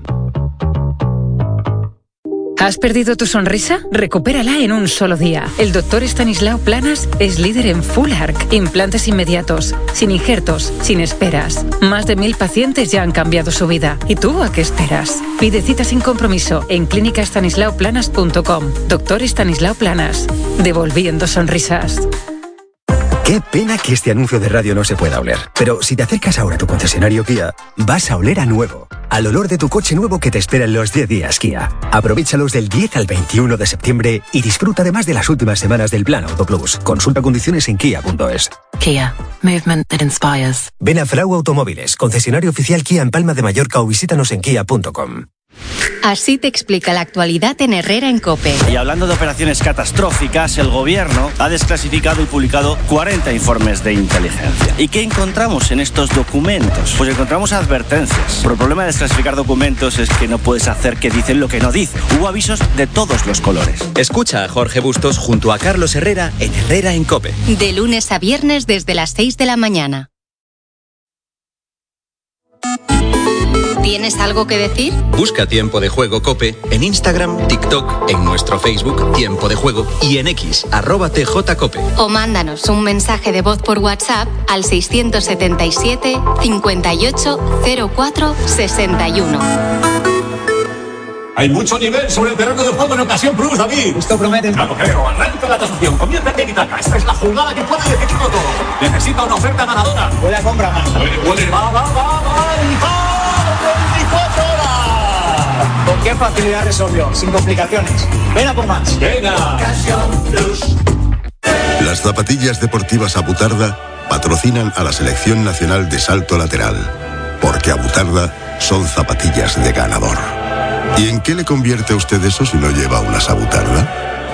¿Has perdido tu sonrisa? Recupérala en un solo día. El doctor Estanislao Planas es líder en Full Arc, implantes inmediatos, sin injertos, sin esperas. Más de mil pacientes ya han cambiado su vida. ¿Y tú a qué esperas? Pide cita sin compromiso en clínica estanislao planas punto com. Doctor Estanislao Planas, devolviendo sonrisas. Qué pena que este anuncio de radio no se pueda oler. Pero si te acercas ahora a tu concesionario Kia, vas a oler a nuevo. Al olor de tu coche nuevo que te espera en los diez días Kia. Aprovéchalos del diez al veintiuno de septiembre y disfruta además de las últimas semanas del Plan Auto Plus. Consulta condiciones en kia punto es. Kia. Movement that inspires. Ven a Frau Automóviles, concesionario oficial Kia en Palma de Mallorca, o visítanos en kia punto com. Así te explica la actualidad en Herrera en COPE. Y hablando de operaciones catastróficas, el gobierno ha desclasificado y publicado cuarenta informes de inteligencia. ¿Y qué encontramos en estos documentos? Pues encontramos advertencias. Pero el problema de desclasificar documentos es que no puedes hacer que dicen lo que no dicen. Hubo avisos de todos los colores. Escucha a Jorge Bustos junto a Carlos Herrera en Herrera en COPE. De lunes a viernes desde las seis de la mañana. ¿Tienes algo que decir? Busca Tiempo de Juego COPE en Instagram, TikTok, en nuestro Facebook Tiempo de Juego y en X, arroba T J Cope. O mándanos un mensaje de voz por WhatsApp al seiscientos setenta y siete, cincuenta y ocho, cero cuatro, sesenta y uno. Hay mucho nivel sobre el terreno de juego en Ocasión Plus, David. Esto promete. No lo creo. Arranca la tasación. Comienza el tiki-taka. Esta es la jugada que puede definirlo todo. Necesita una oferta ganadora. Puede comprar más. Puede, puede. Va, va, va, va. Y va. veinticuatro horas. ¿Con qué facilidad resolvió? Sin complicaciones. Ven a por más. Venga. Ocasión Plus. Las zapatillas deportivas Abutarda patrocinan a la Selección Nacional de Salto Lateral, porque Abutarda son zapatillas de ganador. ¿Y en qué le convierte a usted eso si no lleva unas Abutarda?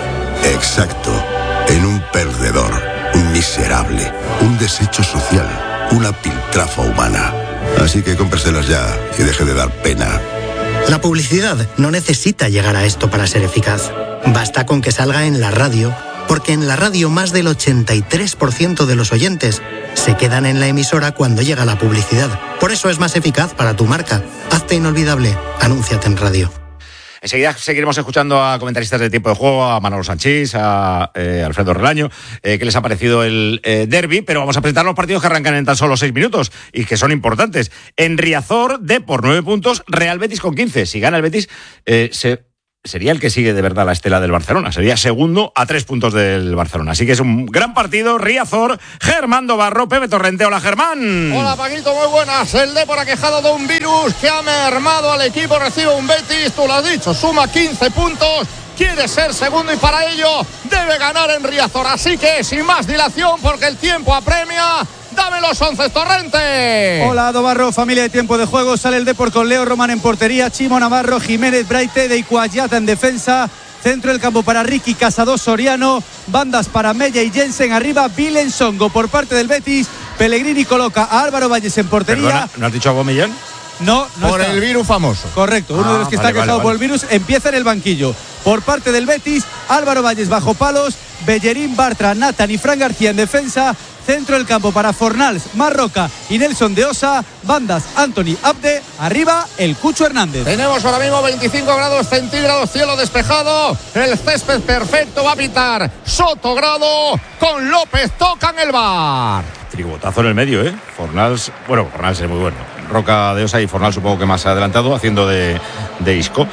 Exacto, en un perdedor, un miserable, un desecho social, una piltrafa humana. Así que cómpreselas ya y deje de dar pena. La publicidad no necesita llegar a esto para ser eficaz. Basta con que salga en la radio, porque en la radio más del ochenta y tres por ciento de los oyentes se quedan en la emisora cuando llega la publicidad. Por eso es más eficaz para tu marca. Hazte inolvidable. Anúnciate en radio. Enseguida seguiremos escuchando a comentaristas de Tiempo de Juego, a Manolo Sanchís, a eh, Alfredo Relaño, eh, qué les ha parecido el eh, derbi, pero vamos a presentar los partidos que arrancan en tan solo seis minutos y que son importantes. En Riazor, D por nueve puntos, Real Betis con quince. Si gana el Betis, eh, se... sería el que sigue de verdad la estela del Barcelona. Sería segundo a tres puntos del Barcelona. Así que es un gran partido. Riazor, Germán Dobarro, Pepe Torrente. Hola, Germán. Hola, Paquito, muy buenas. El Depor ha quejado de un virus que ha mermado al equipo. Recibe un Betis, tú lo has dicho, suma quince puntos. Quiere ser segundo y para ello debe ganar en Riazor. Así que sin más dilación, porque el tiempo apremia, dame los once, Torrente. Hola, Dobarro, familia de Tiempo de Juego. Sale el Depor con Leo Román en portería, Chimo Navarro, Jiménez, Braite, de Icuayata en defensa. Centro del campo para Ricky, Casado, Soriano. Bandas para Mella y Jensen. Arriba, Vilen Songo. Por parte del Betis, Pellegrini coloca a Álvaro Valles en portería. Perdona, ¿no has dicho a Aubameyang? No, no por está. El virus famoso. Correcto, uno ah, de los que vale, está quejado vale, por vale. el virus empieza en el banquillo. Por parte del Betis, Álvaro Valles bajo palos, Bellerín, Bartra, Nathan y Fran García en defensa. Centro del campo para Fornals, Marroca y Nelson de Osa. Bandas, Anthony Abde. Arriba, el Cucho Hernández. Tenemos ahora mismo veinticinco grados centígrados, cielo despejado. El césped perfecto, va a pitar Sotogrado con López. Tocan el bar. Tribotazo en el medio, ¿eh? Fornals, bueno, Fornals es muy bueno. Roca de Osa y Fornals supongo que más adelantado, haciendo de, de Isco.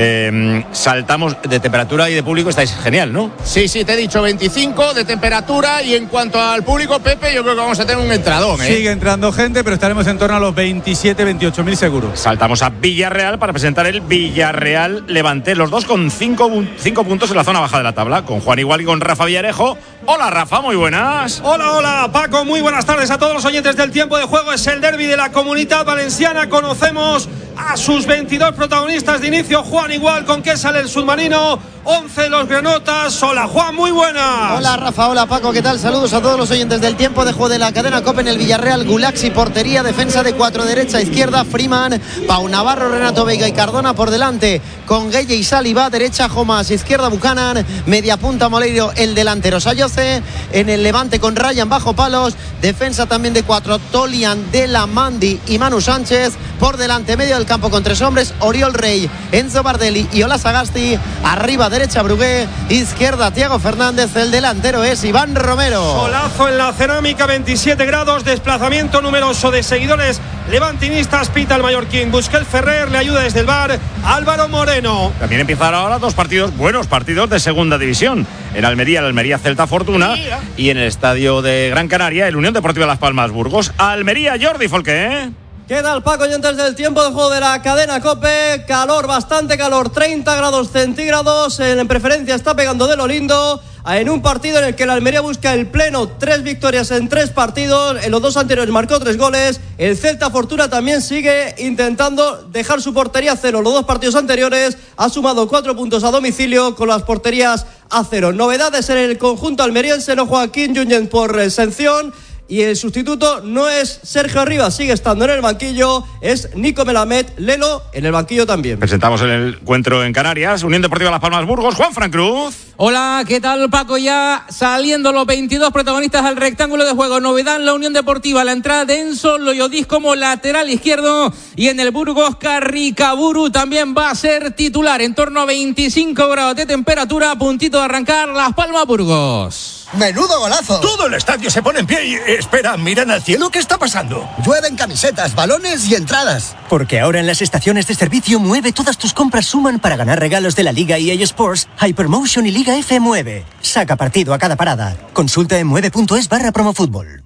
Eh, saltamos de temperatura y de público, estáis genial, ¿no? Sí, sí, te he dicho veinticinco de temperatura. Y en cuanto al público, Pepe, yo creo que vamos a tener un entradón, ¿eh? Sigue entrando gente, pero estaremos en torno a los veintisiete, veintiocho mil seguros. Saltamos a Villarreal para presentar el Villarreal Levante, los dos con cinco, cinco puntos en la zona baja de la tabla, con Juan Igual y con Rafa Villarejo. Hola, Rafa, muy buenas. Hola, hola, Paco, muy buenas tardes a todos los oyentes del Tiempo de Juego. Es el derbi de la Comunidad Valenciana. Conocemos a sus veintidós protagonistas de inicio. Juan Igual, ¿con qué sale el submarino? once los granotas. Hola, Juan, muy buenas. Hola, Rafa, hola, Paco, ¿qué tal? Saludos a todos los oyentes del Tiempo de Juego de la cadena COPE. En el Villarreal, Gulaxi, portería, defensa de cuatro, derecha, izquierda, Freeman, Pau Navarro, Renato Veiga y Cardona por delante, con Gueye y Saliba, derecha, Jomas, izquierda, Buchanan, media punta, Moleiro, el delantero, Sayoce. En el Levante con Ryan bajo palos, defensa también de cuatro, Tolian, De La Mandi y Manu Sánchez. Por delante, medio del campo con tres hombres, Oriol Rey, Enzo Bardelli y Ola Sagasti. Arriba, derecha, Brugué, izquierda, Thiago Fernández. El delantero es Iván Romero. Solazo en la cerámica, veintisiete grados, desplazamiento numeroso de seguidores levantinistas. Pita el mallorquín, Busquets Ferrer, le ayuda desde el bar Álvaro Moreno. También empiezan ahora dos partidos, buenos partidos de segunda división. En Almería, el Almería Celta Fortuna. Mira. Y en el estadio de Gran Canaria, el Unión Deportiva Las Palmas Burgos. Almería, Jordi Folqué, ¿eh? ¿Qué tal, Paco? Y antes del Tiempo de Juego de la cadena COPE, calor, bastante calor, treinta grados centígrados, en preferencia está pegando de lo lindo, en un partido en el que el Almería busca el pleno, tres victorias en tres partidos, en los dos anteriores marcó tres goles, el Celta Fortuna también sigue intentando dejar su portería a cero, los dos partidos anteriores ha sumado cuatro puntos a domicilio con las porterías a cero. Novedades en el conjunto almeriense, no Joaquín Junyent por sanción. Y el sustituto no es Sergio Arribas, sigue estando en el banquillo, es Nico Melamed, Lelo en el banquillo también. Presentamos el encuentro en Canarias, Unión Deportiva Las Palmas Burgos, Juan Fran Cruz. Hola, ¿qué tal, Paco? Ya saliendo los veintidós protagonistas al rectángulo de juego. Novedad en la Unión Deportiva, la entrada de Enzo Loyodis como lateral izquierdo, y en el Burgos Carricaburu también va a ser titular. En torno a veinticinco grados de temperatura, a puntito de arrancar Las Palmas Burgos. ¡Menudo golazo! Todo el estadio se pone en pie y... Espera, miran al cielo, ¿qué está pasando? Llueven camisetas, balones y entradas. Porque ahora en las estaciones de servicio Mueve todas tus compras suman para ganar regalos de la Liga E A Sports, Hypermotion y Liga F Mueve. Saca partido a cada parada. Consulta en mueve.es barra promofútbol.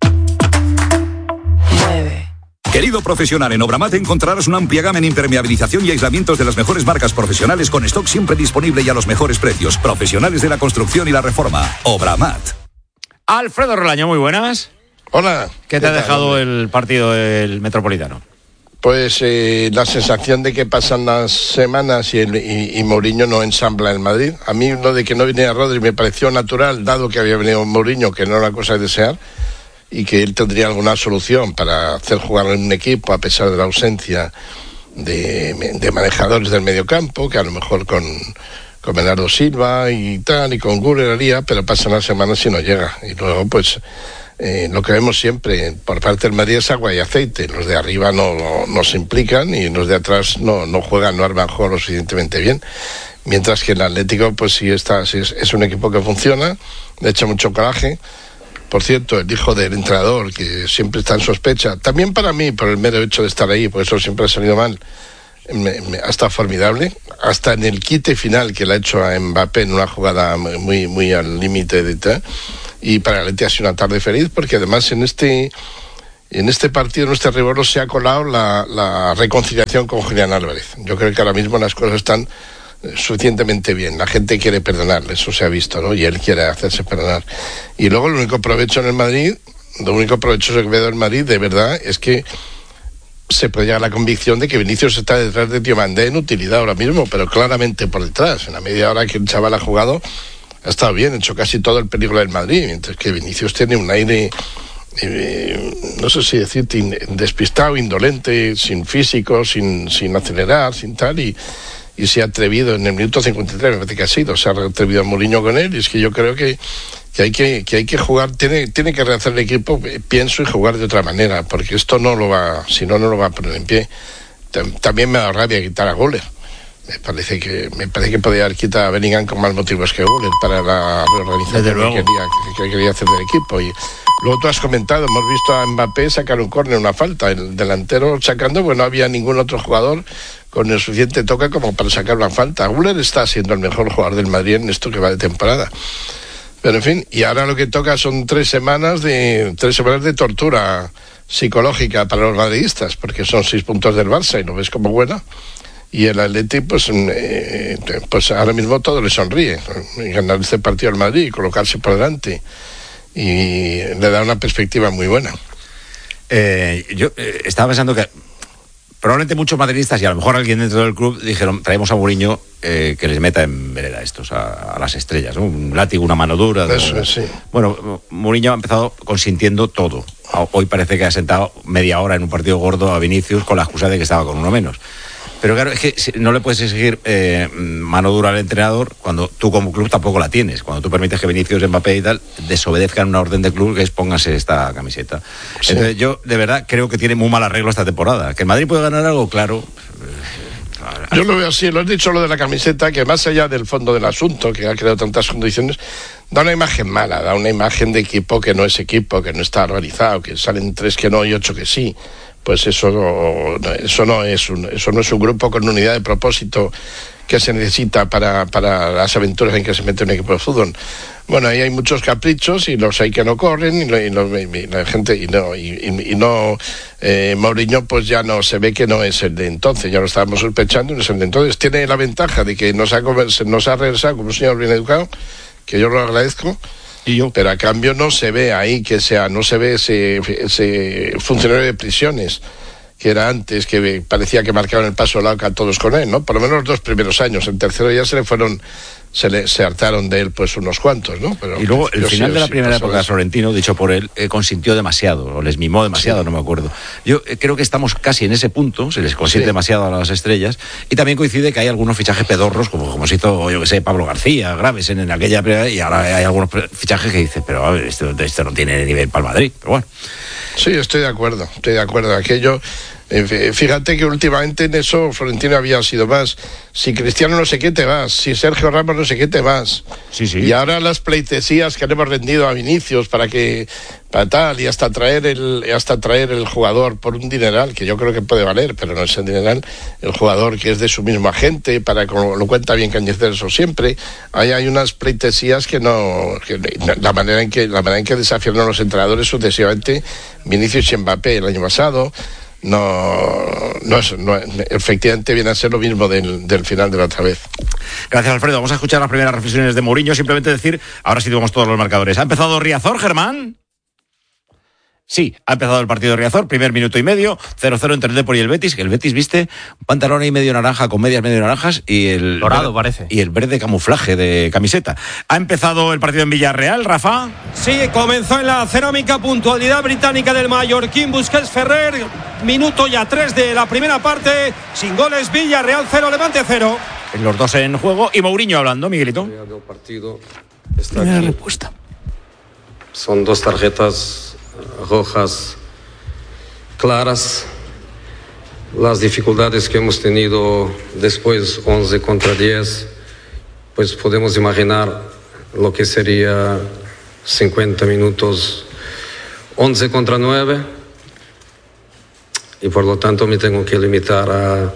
Querido profesional, en Obramat encontrarás una amplia gama en impermeabilización y aislamientos de las mejores marcas profesionales con stock siempre disponible y a los mejores precios. Profesionales de la construcción y la reforma. Obramat. Alfredo Relaño, muy buenas. Hola. ¿Qué te ha dejado el partido del Metropolitano? Pues eh, la sensación de que pasan las semanas y, el, y, y Mourinho no ensambla en Madrid. A mí lo de que no viniera Rodri me pareció natural, dado que había venido Mourinho, que no era cosa de desear, y que él tendría alguna solución para hacer jugar en un equipo a pesar de la ausencia de, de manejadores del mediocampo, que a lo mejor con, con Bernardo Silva y tal, y con Güler haría, pero pasan las semanas y no llega. Y luego, pues... Eh, lo que vemos siempre por parte del Madrid es agua y aceite. Los de arriba no, no, no se implican y los de atrás no, no juegan, no arman juego lo suficientemente bien. Mientras que el Atlético, pues sí, está, sí es, es un equipo que funciona, le echa mucho coraje. Por cierto, el hijo del entrenador, que siempre está en sospecha, también para mí, por el mero hecho de estar ahí, porque eso siempre ha salido mal, me, me, ha estado formidable. Hasta en el quite final que le ha hecho a Mbappé en una jugada muy, muy al límite de tal. Y para el Atleti ha sido una tarde feliz, porque además en este en este partido, en este revuelo, se ha colado la, la reconciliación con Julián Álvarez. Yo creo que ahora mismo las cosas están suficientemente bien. La gente quiere perdonarle, eso se ha visto, ¿no? Y él quiere hacerse perdonar. Y luego el único provecho en el Madrid, lo único provecho que veo en Madrid, de verdad, es que se puede llegar a la convicción de que Vinicius está detrás de Diomandé en utilidad ahora mismo, pero claramente por detrás. En la media hora que el chaval ha jugado, ha estado bien, ha hecho casi todo el peligro del Madrid, mientras que Vinicius tiene un aire, eh, no sé si decirte, in, despistado, indolente, sin físico, sin, sin acelerar, sin tal, y, y se ha atrevido en el minuto cincuenta y tres, me parece que ha sido, se ha atrevido a Mourinho con él, y es que yo creo que, que, hay, que, que hay que jugar, tiene, tiene que rehacer el equipo, pienso, y jugar de otra manera, porque esto no lo va, si no, no lo va a poner en pie. También me da rabia quitar a Güler. Me parece que me parece que podía haber quitado a Bellingham con más motivos que Güler para la reorganización que quería, que, que quería hacer del equipo. Y luego tú has comentado, hemos visto a Mbappé sacar un córner, una falta, el delantero sacando, pues no había ningún otro jugador con el suficiente toque como para sacar una falta. Güler está siendo el mejor jugador del Madrid en esto que va de temporada. Pero en fin, y ahora lo que toca son tres semanas de tres semanas de tortura psicológica para los madridistas, porque son seis puntos del Barça y lo ves como buena. Y el Atleti, pues, eh, pues ahora mismo todo le sonríe. Ganar este partido al Madrid y colocarse por delante. Y le da una perspectiva muy buena. Eh, yo eh, estaba pensando que probablemente muchos madridistas y a lo mejor alguien dentro del club dijeron, traemos a Mourinho eh, que les meta en vereda estos, a, a las estrellas, ¿no? Un látigo, una mano dura. Eso, ¿no? Sí. Bueno, Mourinho ha empezado consintiendo todo. Hoy parece que ha sentado media hora en un partido gordo a Vinicius con la excusa de que estaba con uno menos. Pero claro, es que no le puedes exigir eh, mano dura al entrenador cuando tú como club tampoco la tienes. Cuando tú permites que Vinicius, Mbappé y tal desobedezcan una orden del club que es póngase esta camiseta. Sí. Entonces yo de verdad creo que tiene muy mal arreglo esta temporada. Que el Madrid puede ganar algo, claro. Yo lo veo así, lo has dicho lo de la camiseta, que más allá del fondo del asunto, que ha creado tantas condiciones, da una imagen mala, da una imagen de equipo que no es equipo, que no está organizado, que salen tres que no y ocho que sí. Pues eso no, eso no es un, eso no es un grupo con unidad de propósito que se necesita para, para las aventuras en que se mete un equipo de fútbol. Bueno, ahí hay muchos caprichos y los hay que no corren y, lo, y, lo, y la gente y no y, y, y no eh, Mourinho pues ya no se ve que no es el de entonces, ya lo estábamos sospechando, no es el de entonces. Tiene la ventaja de que nos ha nos ha regresado como un señor bien educado, que yo lo agradezco. Y yo. Pero a cambio no se ve ahí que sea, no se ve ese, ese funcionario de prisiones que era antes, que parecía que marcaban el paso al a todos con él, ¿no? Por lo menos los dos primeros años. El tercero ya se le fueron, se le se hartaron de él pues unos cuantos, ¿no? Pero y luego el final sí, de la sí, primera época de Florentino, dicho por él, eh, consintió demasiado, o les mimó demasiado, sí. No me acuerdo. Yo eh, creo que estamos casi en ese punto, se les consiente sí. demasiado a las estrellas, y también coincide que hay algunos fichajes pedorros, como, como se hizo, yo que sé, Pablo García, Graves en, en aquella primera, y ahora hay algunos fichajes que dicen, pero a ver, esto, esto no tiene nivel para el Madrid, pero bueno. Sí, estoy de acuerdo, estoy de acuerdo. Aquello, eh, fíjate que últimamente en eso Florentino había sido más, si Cristiano no sé qué te vas, si Sergio Ramos no sé qué te vas. Sí, sí. Y ahora las pleitesías que le hemos rendido a Vinicius para que, para tal, y hasta traer el, hasta traer el jugador por un dineral, que yo creo que puede valer, pero no es el dineral, el jugador que es de su mismo agente, para como lo cuenta bien Cañizares eso siempre. Ahí hay unas pleitesías que no, que la manera en que, la manera en que desafiaron a los entrenadores sucesivamente, Vinicius y Mbappé el año pasado, no, no, es, no efectivamente viene a ser lo mismo del, del final de la otra vez. Gracias, Alfredo. Vamos a escuchar las primeras reflexiones de Mourinho. Simplemente decir, ahora sí tenemos todos los marcadores. ¿Ha empezado Riazor, Germán? Sí, ha empezado el partido de Riazor, primer minuto y medio, cero cero entre el Depor y el Betis, que el Betis viste un pantalón ahí medio naranja con medias medio naranjas y el dorado verde, parece. Y el verde camuflaje de camiseta. Ha empezado el partido en Villarreal, Rafa. Sí, comenzó en la cerámica, puntualidad británica del mallorquín Busquets Ferrer, minuto ya tres de la primera parte, sin goles, Villarreal cero, Levante cero. Los dos en juego y Mourinho hablando, Miguelito. El partido está Primera aquí. respuesta. Son dos tarjetas rojas claras. Las dificultades que hemos tenido después, once contra diez, pues podemos imaginar lo que sería cincuenta minutos, once contra nueve, y por lo tanto me tengo que limitar a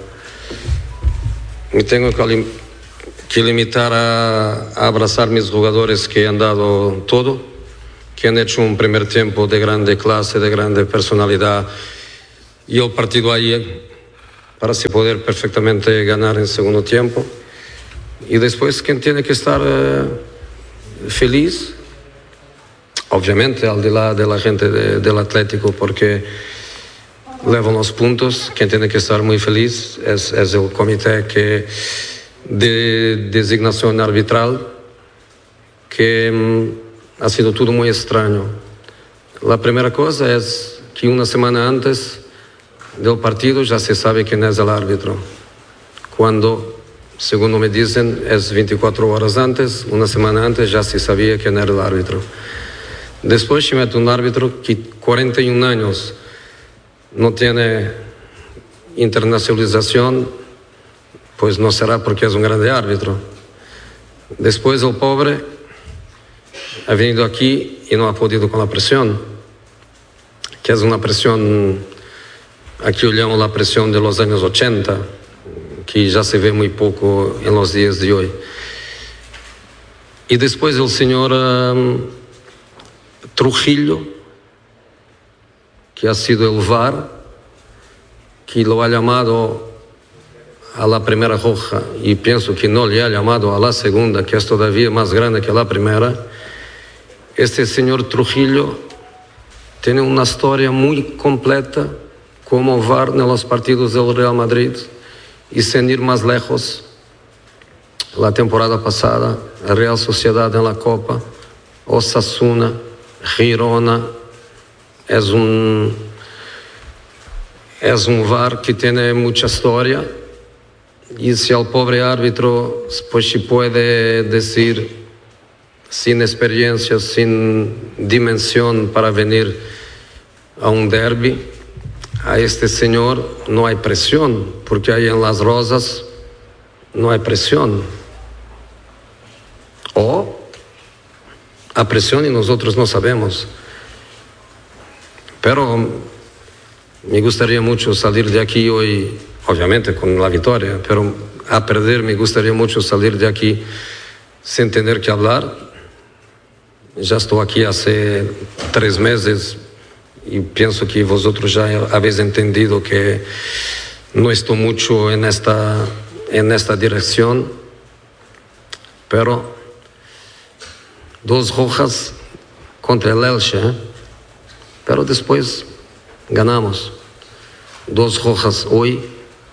me tengo que, lim, que limitar a, a abrazar mis jugadores que han dado todo, que han hecho un primer tiempo de grande clase, de grande personalidad, y el partido ahí para así poder perfectamente ganar en segundo tiempo. Y después, quien tiene que estar eh, feliz, obviamente al de la, de la gente de, del Atlético, porque levan los puntos. Quien tiene que estar muy feliz es, es el comité que de designación arbitral, que mm, ha sido todo muy extraño. La primera cosa es que una semana antes del partido ya se sabe quién es el árbitro, cuando, según me dicen, es veinticuatro horas antes, una semana antes ya se sabía quién era el árbitro. Después se mete un árbitro que cuarenta y un años no tiene internacionalización, pues no será porque es un grande árbitro. Después el pobre ha venido aquí y no ha podido con la presión, que es una presión, aquí yo llamo la presión de los años ochenta, que ya se ve muy poco en los días de hoy. Y después el señor um, Trujillo, que ha sido el V A R, que lo ha llamado a la primera roja y pienso que no le ha llamado a la segunda, que es todavía más grande que la primera. Este señor Trujillo tiene una historia muy completa como V A R en los partidos del Real Madrid, y sin ir más lejos, la temporada pasada, Real Sociedad en la Copa, Osasuna, Girona. Es un, es un V A R que tiene mucha historia, y si al pobre árbitro pues se puede decir sin experiencia, sin dimensión para venir a un derbi, a este señor no hay presión, porque ahí en Las Rosas no hay presión. O a presión y nosotros no sabemos. Pero me gustaría mucho salir de aquí hoy, obviamente con la victoria, pero a perder me gustaría mucho salir de aquí sin tener que hablar. Ya estoy aquí hace tres meses y pienso que vosotros ya habéis entendido que no estoy mucho en esta, en esta dirección, pero dos rojas contra el Elche, ¿eh? Pero después ganamos. Dos rojas hoy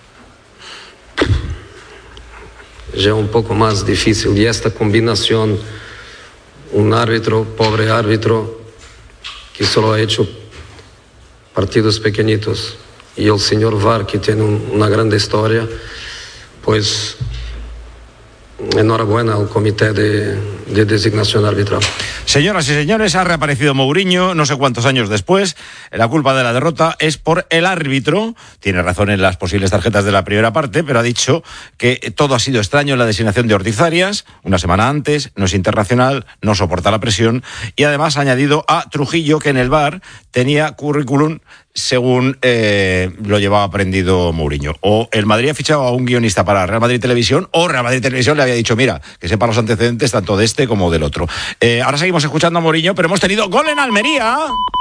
ya un poco más difícil. Y esta combinación, un árbitro, pobre árbitro, que solo ha hecho partidos pequeñitos, y el señor V A R, que tiene un, una gran historia, pues enhorabuena al comité de, de designación arbitral. Señoras y señores, ha reaparecido Mourinho no sé cuántos años después. La culpa de la derrota es por el árbitro. Tiene razón en las posibles tarjetas de la primera parte, pero ha dicho que todo ha sido extraño en la designación de Ortiz Arias, una semana antes, no es internacional, no soporta la presión, y además ha añadido a Trujillo, que en el V A R tenía currículum según eh, lo llevaba aprendido Mourinho. O el Madrid ha fichado a un guionista para Real Madrid Televisión, o Real Madrid Televisión le había dicho, mira, que sepa los antecedentes tanto de este como del otro. Eh, ahora seguimos escuchando a Mourinho, pero hemos tenido gol en Almería.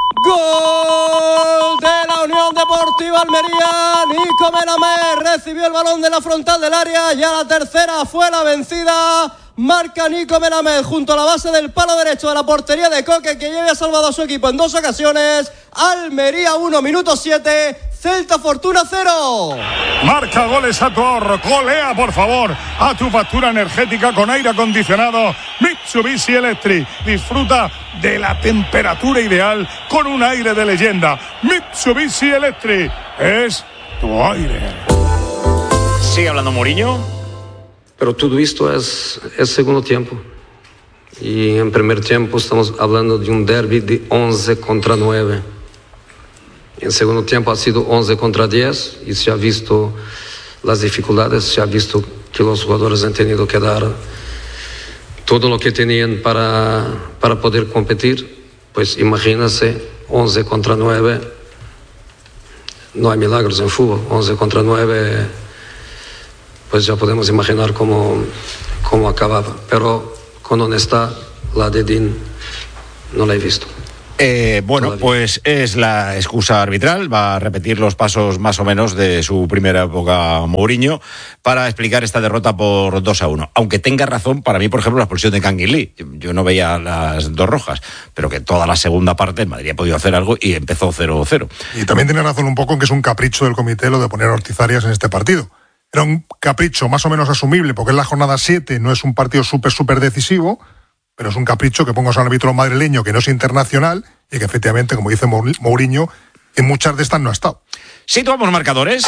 Gol de la Unión Deportiva Almería. Nico Melamé recibió el balón de la frontal del área y a la tercera fue la vencida. Marca Nico Melamed junto a la base del palo derecho de la portería de Coque, que ya había salvado a su equipo en dos ocasiones. Almería uno, minuto siete. Celta Fortuna cero. Marca goles a tu ahorro. Golea, por favor, a tu factura energética con aire acondicionado Mitsubishi Electric. Disfruta de la temperatura ideal con un aire de leyenda. Mitsubishi Electric es tu aire. Sigue hablando Mourinho. Pero todo esto es, es segundo tiempo. Y en primer tiempo estamos hablando de un derbi de once contra nueve. En segundo tiempo ha sido once contra diez y se ha visto las dificultades, se ha visto que los jugadores han tenido que dar todo lo que tenían para, para poder competir. Pues imagínense, once contra nueve, no hay milagros en fútbol, once contra nueve, pues ya podemos imaginar cómo, cómo acababa. Pero con honestidad, la de Dean no la he visto. Eh, bueno, Todavía. Pues es la excusa arbitral, va a repetir los pasos más o menos de su primera época Mourinho para explicar esta derrota por dos a uno. Aunque tenga razón, para mí, por ejemplo, la expulsión de Kangin Lee. Yo no veía las dos rojas, pero que toda la segunda parte el Madrid ha podido hacer algo y empezó cero cero. Y también tiene razón un poco en que es un capricho del comité lo de poner a Ortiz Arias en este partido. Era un capricho más o menos asumible, porque es la jornada siete, no es un partido súper, súper decisivo, pero es un capricho que pongas a un árbitro madrileño que no es internacional y que efectivamente, como dice Mourinho, en muchas de estas no ha estado. Situamos marcadores.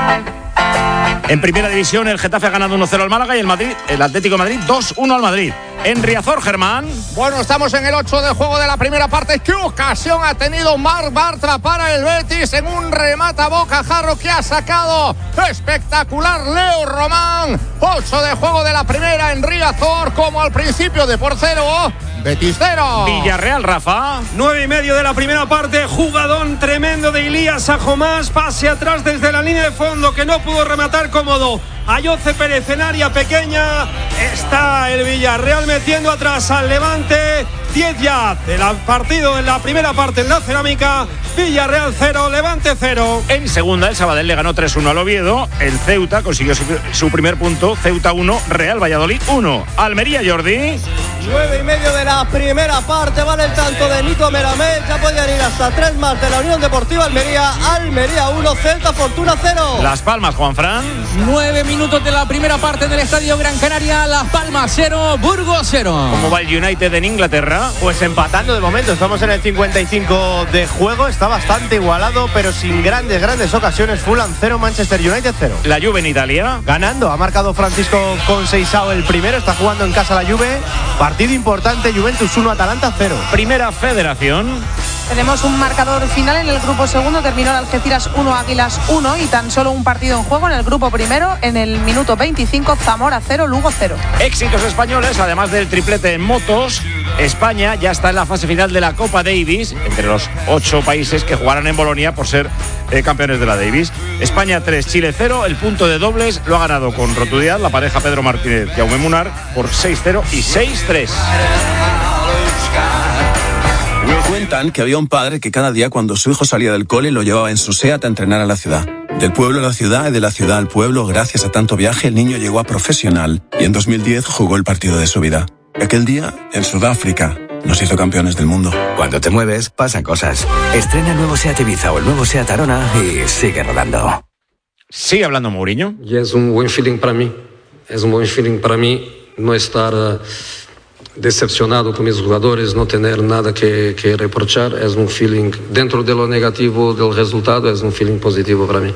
En primera división, el Getafe ha ganado uno cero al Málaga y el Madrid, el Atlético de Madrid dos uno al Madrid. En Riazor, Germán. Bueno, estamos en el ocho de juego de la primera parte. ¿Qué ocasión ha tenido Marc Bartra para el Betis en un remate a bocajarro que ha sacado espectacular Leo Román? ocho de juego de la primera en Riazor, como al principio de por cero. Betis cero. Villarreal, Rafa. Nueve y medio de la primera parte. Jugadón tremendo de Ilías Ajomás. Pase atrás desde la línea de fondo que no pudo rematar cómodo. Ayoce Pérez en área pequeña. Está el Villarreal metiendo atrás al Levante. diez ya del partido en la primera parte en la Cerámica. Villarreal cero, Levante cero. En segunda, el Sabadell le ganó tres uno al Oviedo. El Ceuta consiguió su, su primer punto. Ceuta uno, Real Valladolid uno. Almería, Jordi. Nueve y medio de la primera parte. Vale el tanto de Nico Melamed. Ya podían ir hasta tres más de la Unión Deportiva Almería. Almería uno, Celta Fortuna cero. Las Palmas, Juanfran. Nueve minutos de la primera parte del Estadio Gran Canaria. Las Palmas cero, Burgos cero. ¿Cómo va el United en Inglaterra? Pues empatando de momento. Estamos en el cincuenta y cinco de juego. Está bastante igualado, pero sin grandes, grandes ocasiones. Fulham cero, Manchester United cero. La Juve en Italia. Ganando. Ha marcado Francisco Conceição el primero. Está jugando en casa la Juve. Partido importante. Juventus uno, Atalanta cero. Primera Federación. Tenemos un marcador final en el grupo segundo. Terminó el Algeciras uno, Águilas uno y tan solo un partido en juego en el grupo primero. En el minuto veinticinco, Zamora cero, Lugo cero. Éxitos españoles, además del triplete en motos. España ya está en la fase final de la Copa Davis, entre los ocho países que jugarán en Bolonia por ser eh, campeones de la Davis. España tres, Chile cero. El punto de dobles lo ha ganado con rotundidad la pareja Pedro Martínez y Jaume Munar por seis cero y seis tres. Cuentan que había un padre que cada día cuando su hijo salía del cole lo llevaba en su SEAT a entrenar a la ciudad. Del pueblo a la ciudad y de la ciudad al pueblo, gracias a tanto viaje, el niño llegó a profesional y en dos mil diez jugó el partido de su vida. Aquel día, en Sudáfrica, nos hizo campeones del mundo. Cuando te mueves, pasan cosas. Estrena el nuevo SEAT Ibiza o el nuevo SEAT Arona y sigue rodando. Sigue hablando Mourinho. Y es un buen feeling para mí. Es un buen feeling para mí no estar uh, decepcionado con mis jugadores, no tener nada que, que reprochar. Es un feeling, dentro de lo negativo del resultado, es un feeling positivo para mí.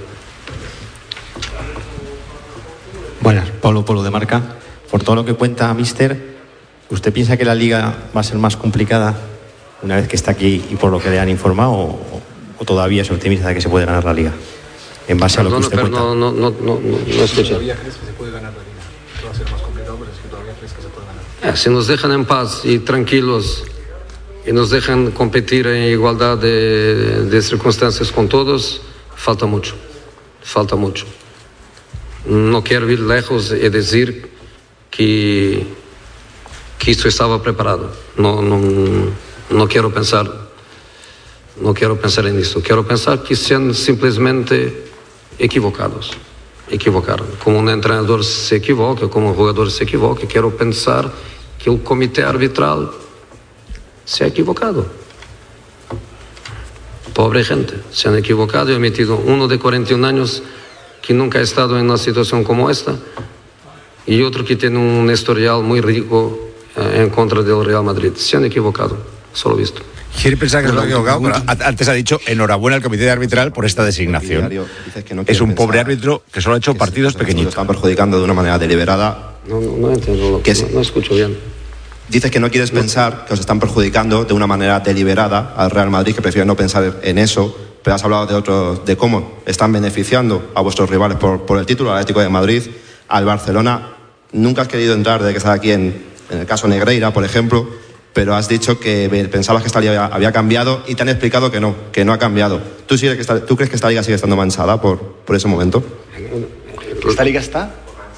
Buenas, Pablo Polo de Marca. Por todo lo que cuenta Mister, ¿usted piensa que la Liga va a ser más complicada una vez que está aquí y por lo que le han informado o, o todavía es optimista de que se puede ganar la Liga? En base Perdona, a lo que usted pero cuenta. no, no, no, no, no escuché. ¿Todavía crees que se puede ganar la Liga? Va a ser más complicado, pero es que todavía crees que se puede ganar. Eh, si nos dejan en paz y tranquilos y nos dejan competir en igualdad de, de circunstancias con todos, falta mucho, falta mucho. No quiero ir lejos y decir que, que esto estaba preparado. No, no, no quiero pensar, no quiero pensar en esto. Quiero pensar que sean simplemente equivocados. equivocar. Como un entrenador se equivoca, como un jugador se equivoca, quiero pensar que el comité arbitral se ha equivocado. Pobre gente, se han equivocado y han metido uno de cuarenta y un años que nunca ha estado en una situación como esta y otro que tiene un historial muy rico eh, en contra del Real Madrid. Se han equivocado, solo visto. Quiere pensar que se lo ha equivocado, pero antes ha dicho enhorabuena al comité arbitral por esta designación. Es un pobre árbitro que solo ha hecho partidos pequeñitos. Están perjudicando de una manera deliberada. No, no, no entiendo lo que, no, no escucho bien. Dices que no quieres pensar que os están perjudicando de una manera deliberada al Real Madrid, que prefieres no pensar en eso, pero has hablado de otros, de cómo están beneficiando a vuestros rivales por, por el título, al Atlético de Madrid, al Barcelona. Nunca has querido entrar desde que estás aquí en, en el caso Negreira, por ejemplo, pero has dicho que pensabas que esta liga había cambiado y te han explicado que no, que no ha cambiado. ¿Tú, sigues que esta, ¿tú crees que esta liga sigue estando manchada por, por ese momento? ¿Esta liga está?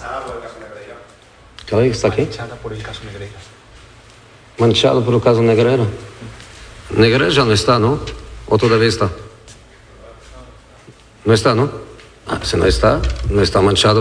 ¿Qué liga está aquí? Manchada por el caso Negreira. Manchado por el caso Negreira. Negreira ya no está, ¿no? ¿O todavía está? No está, ¿no? Ah, si no está, no está manchado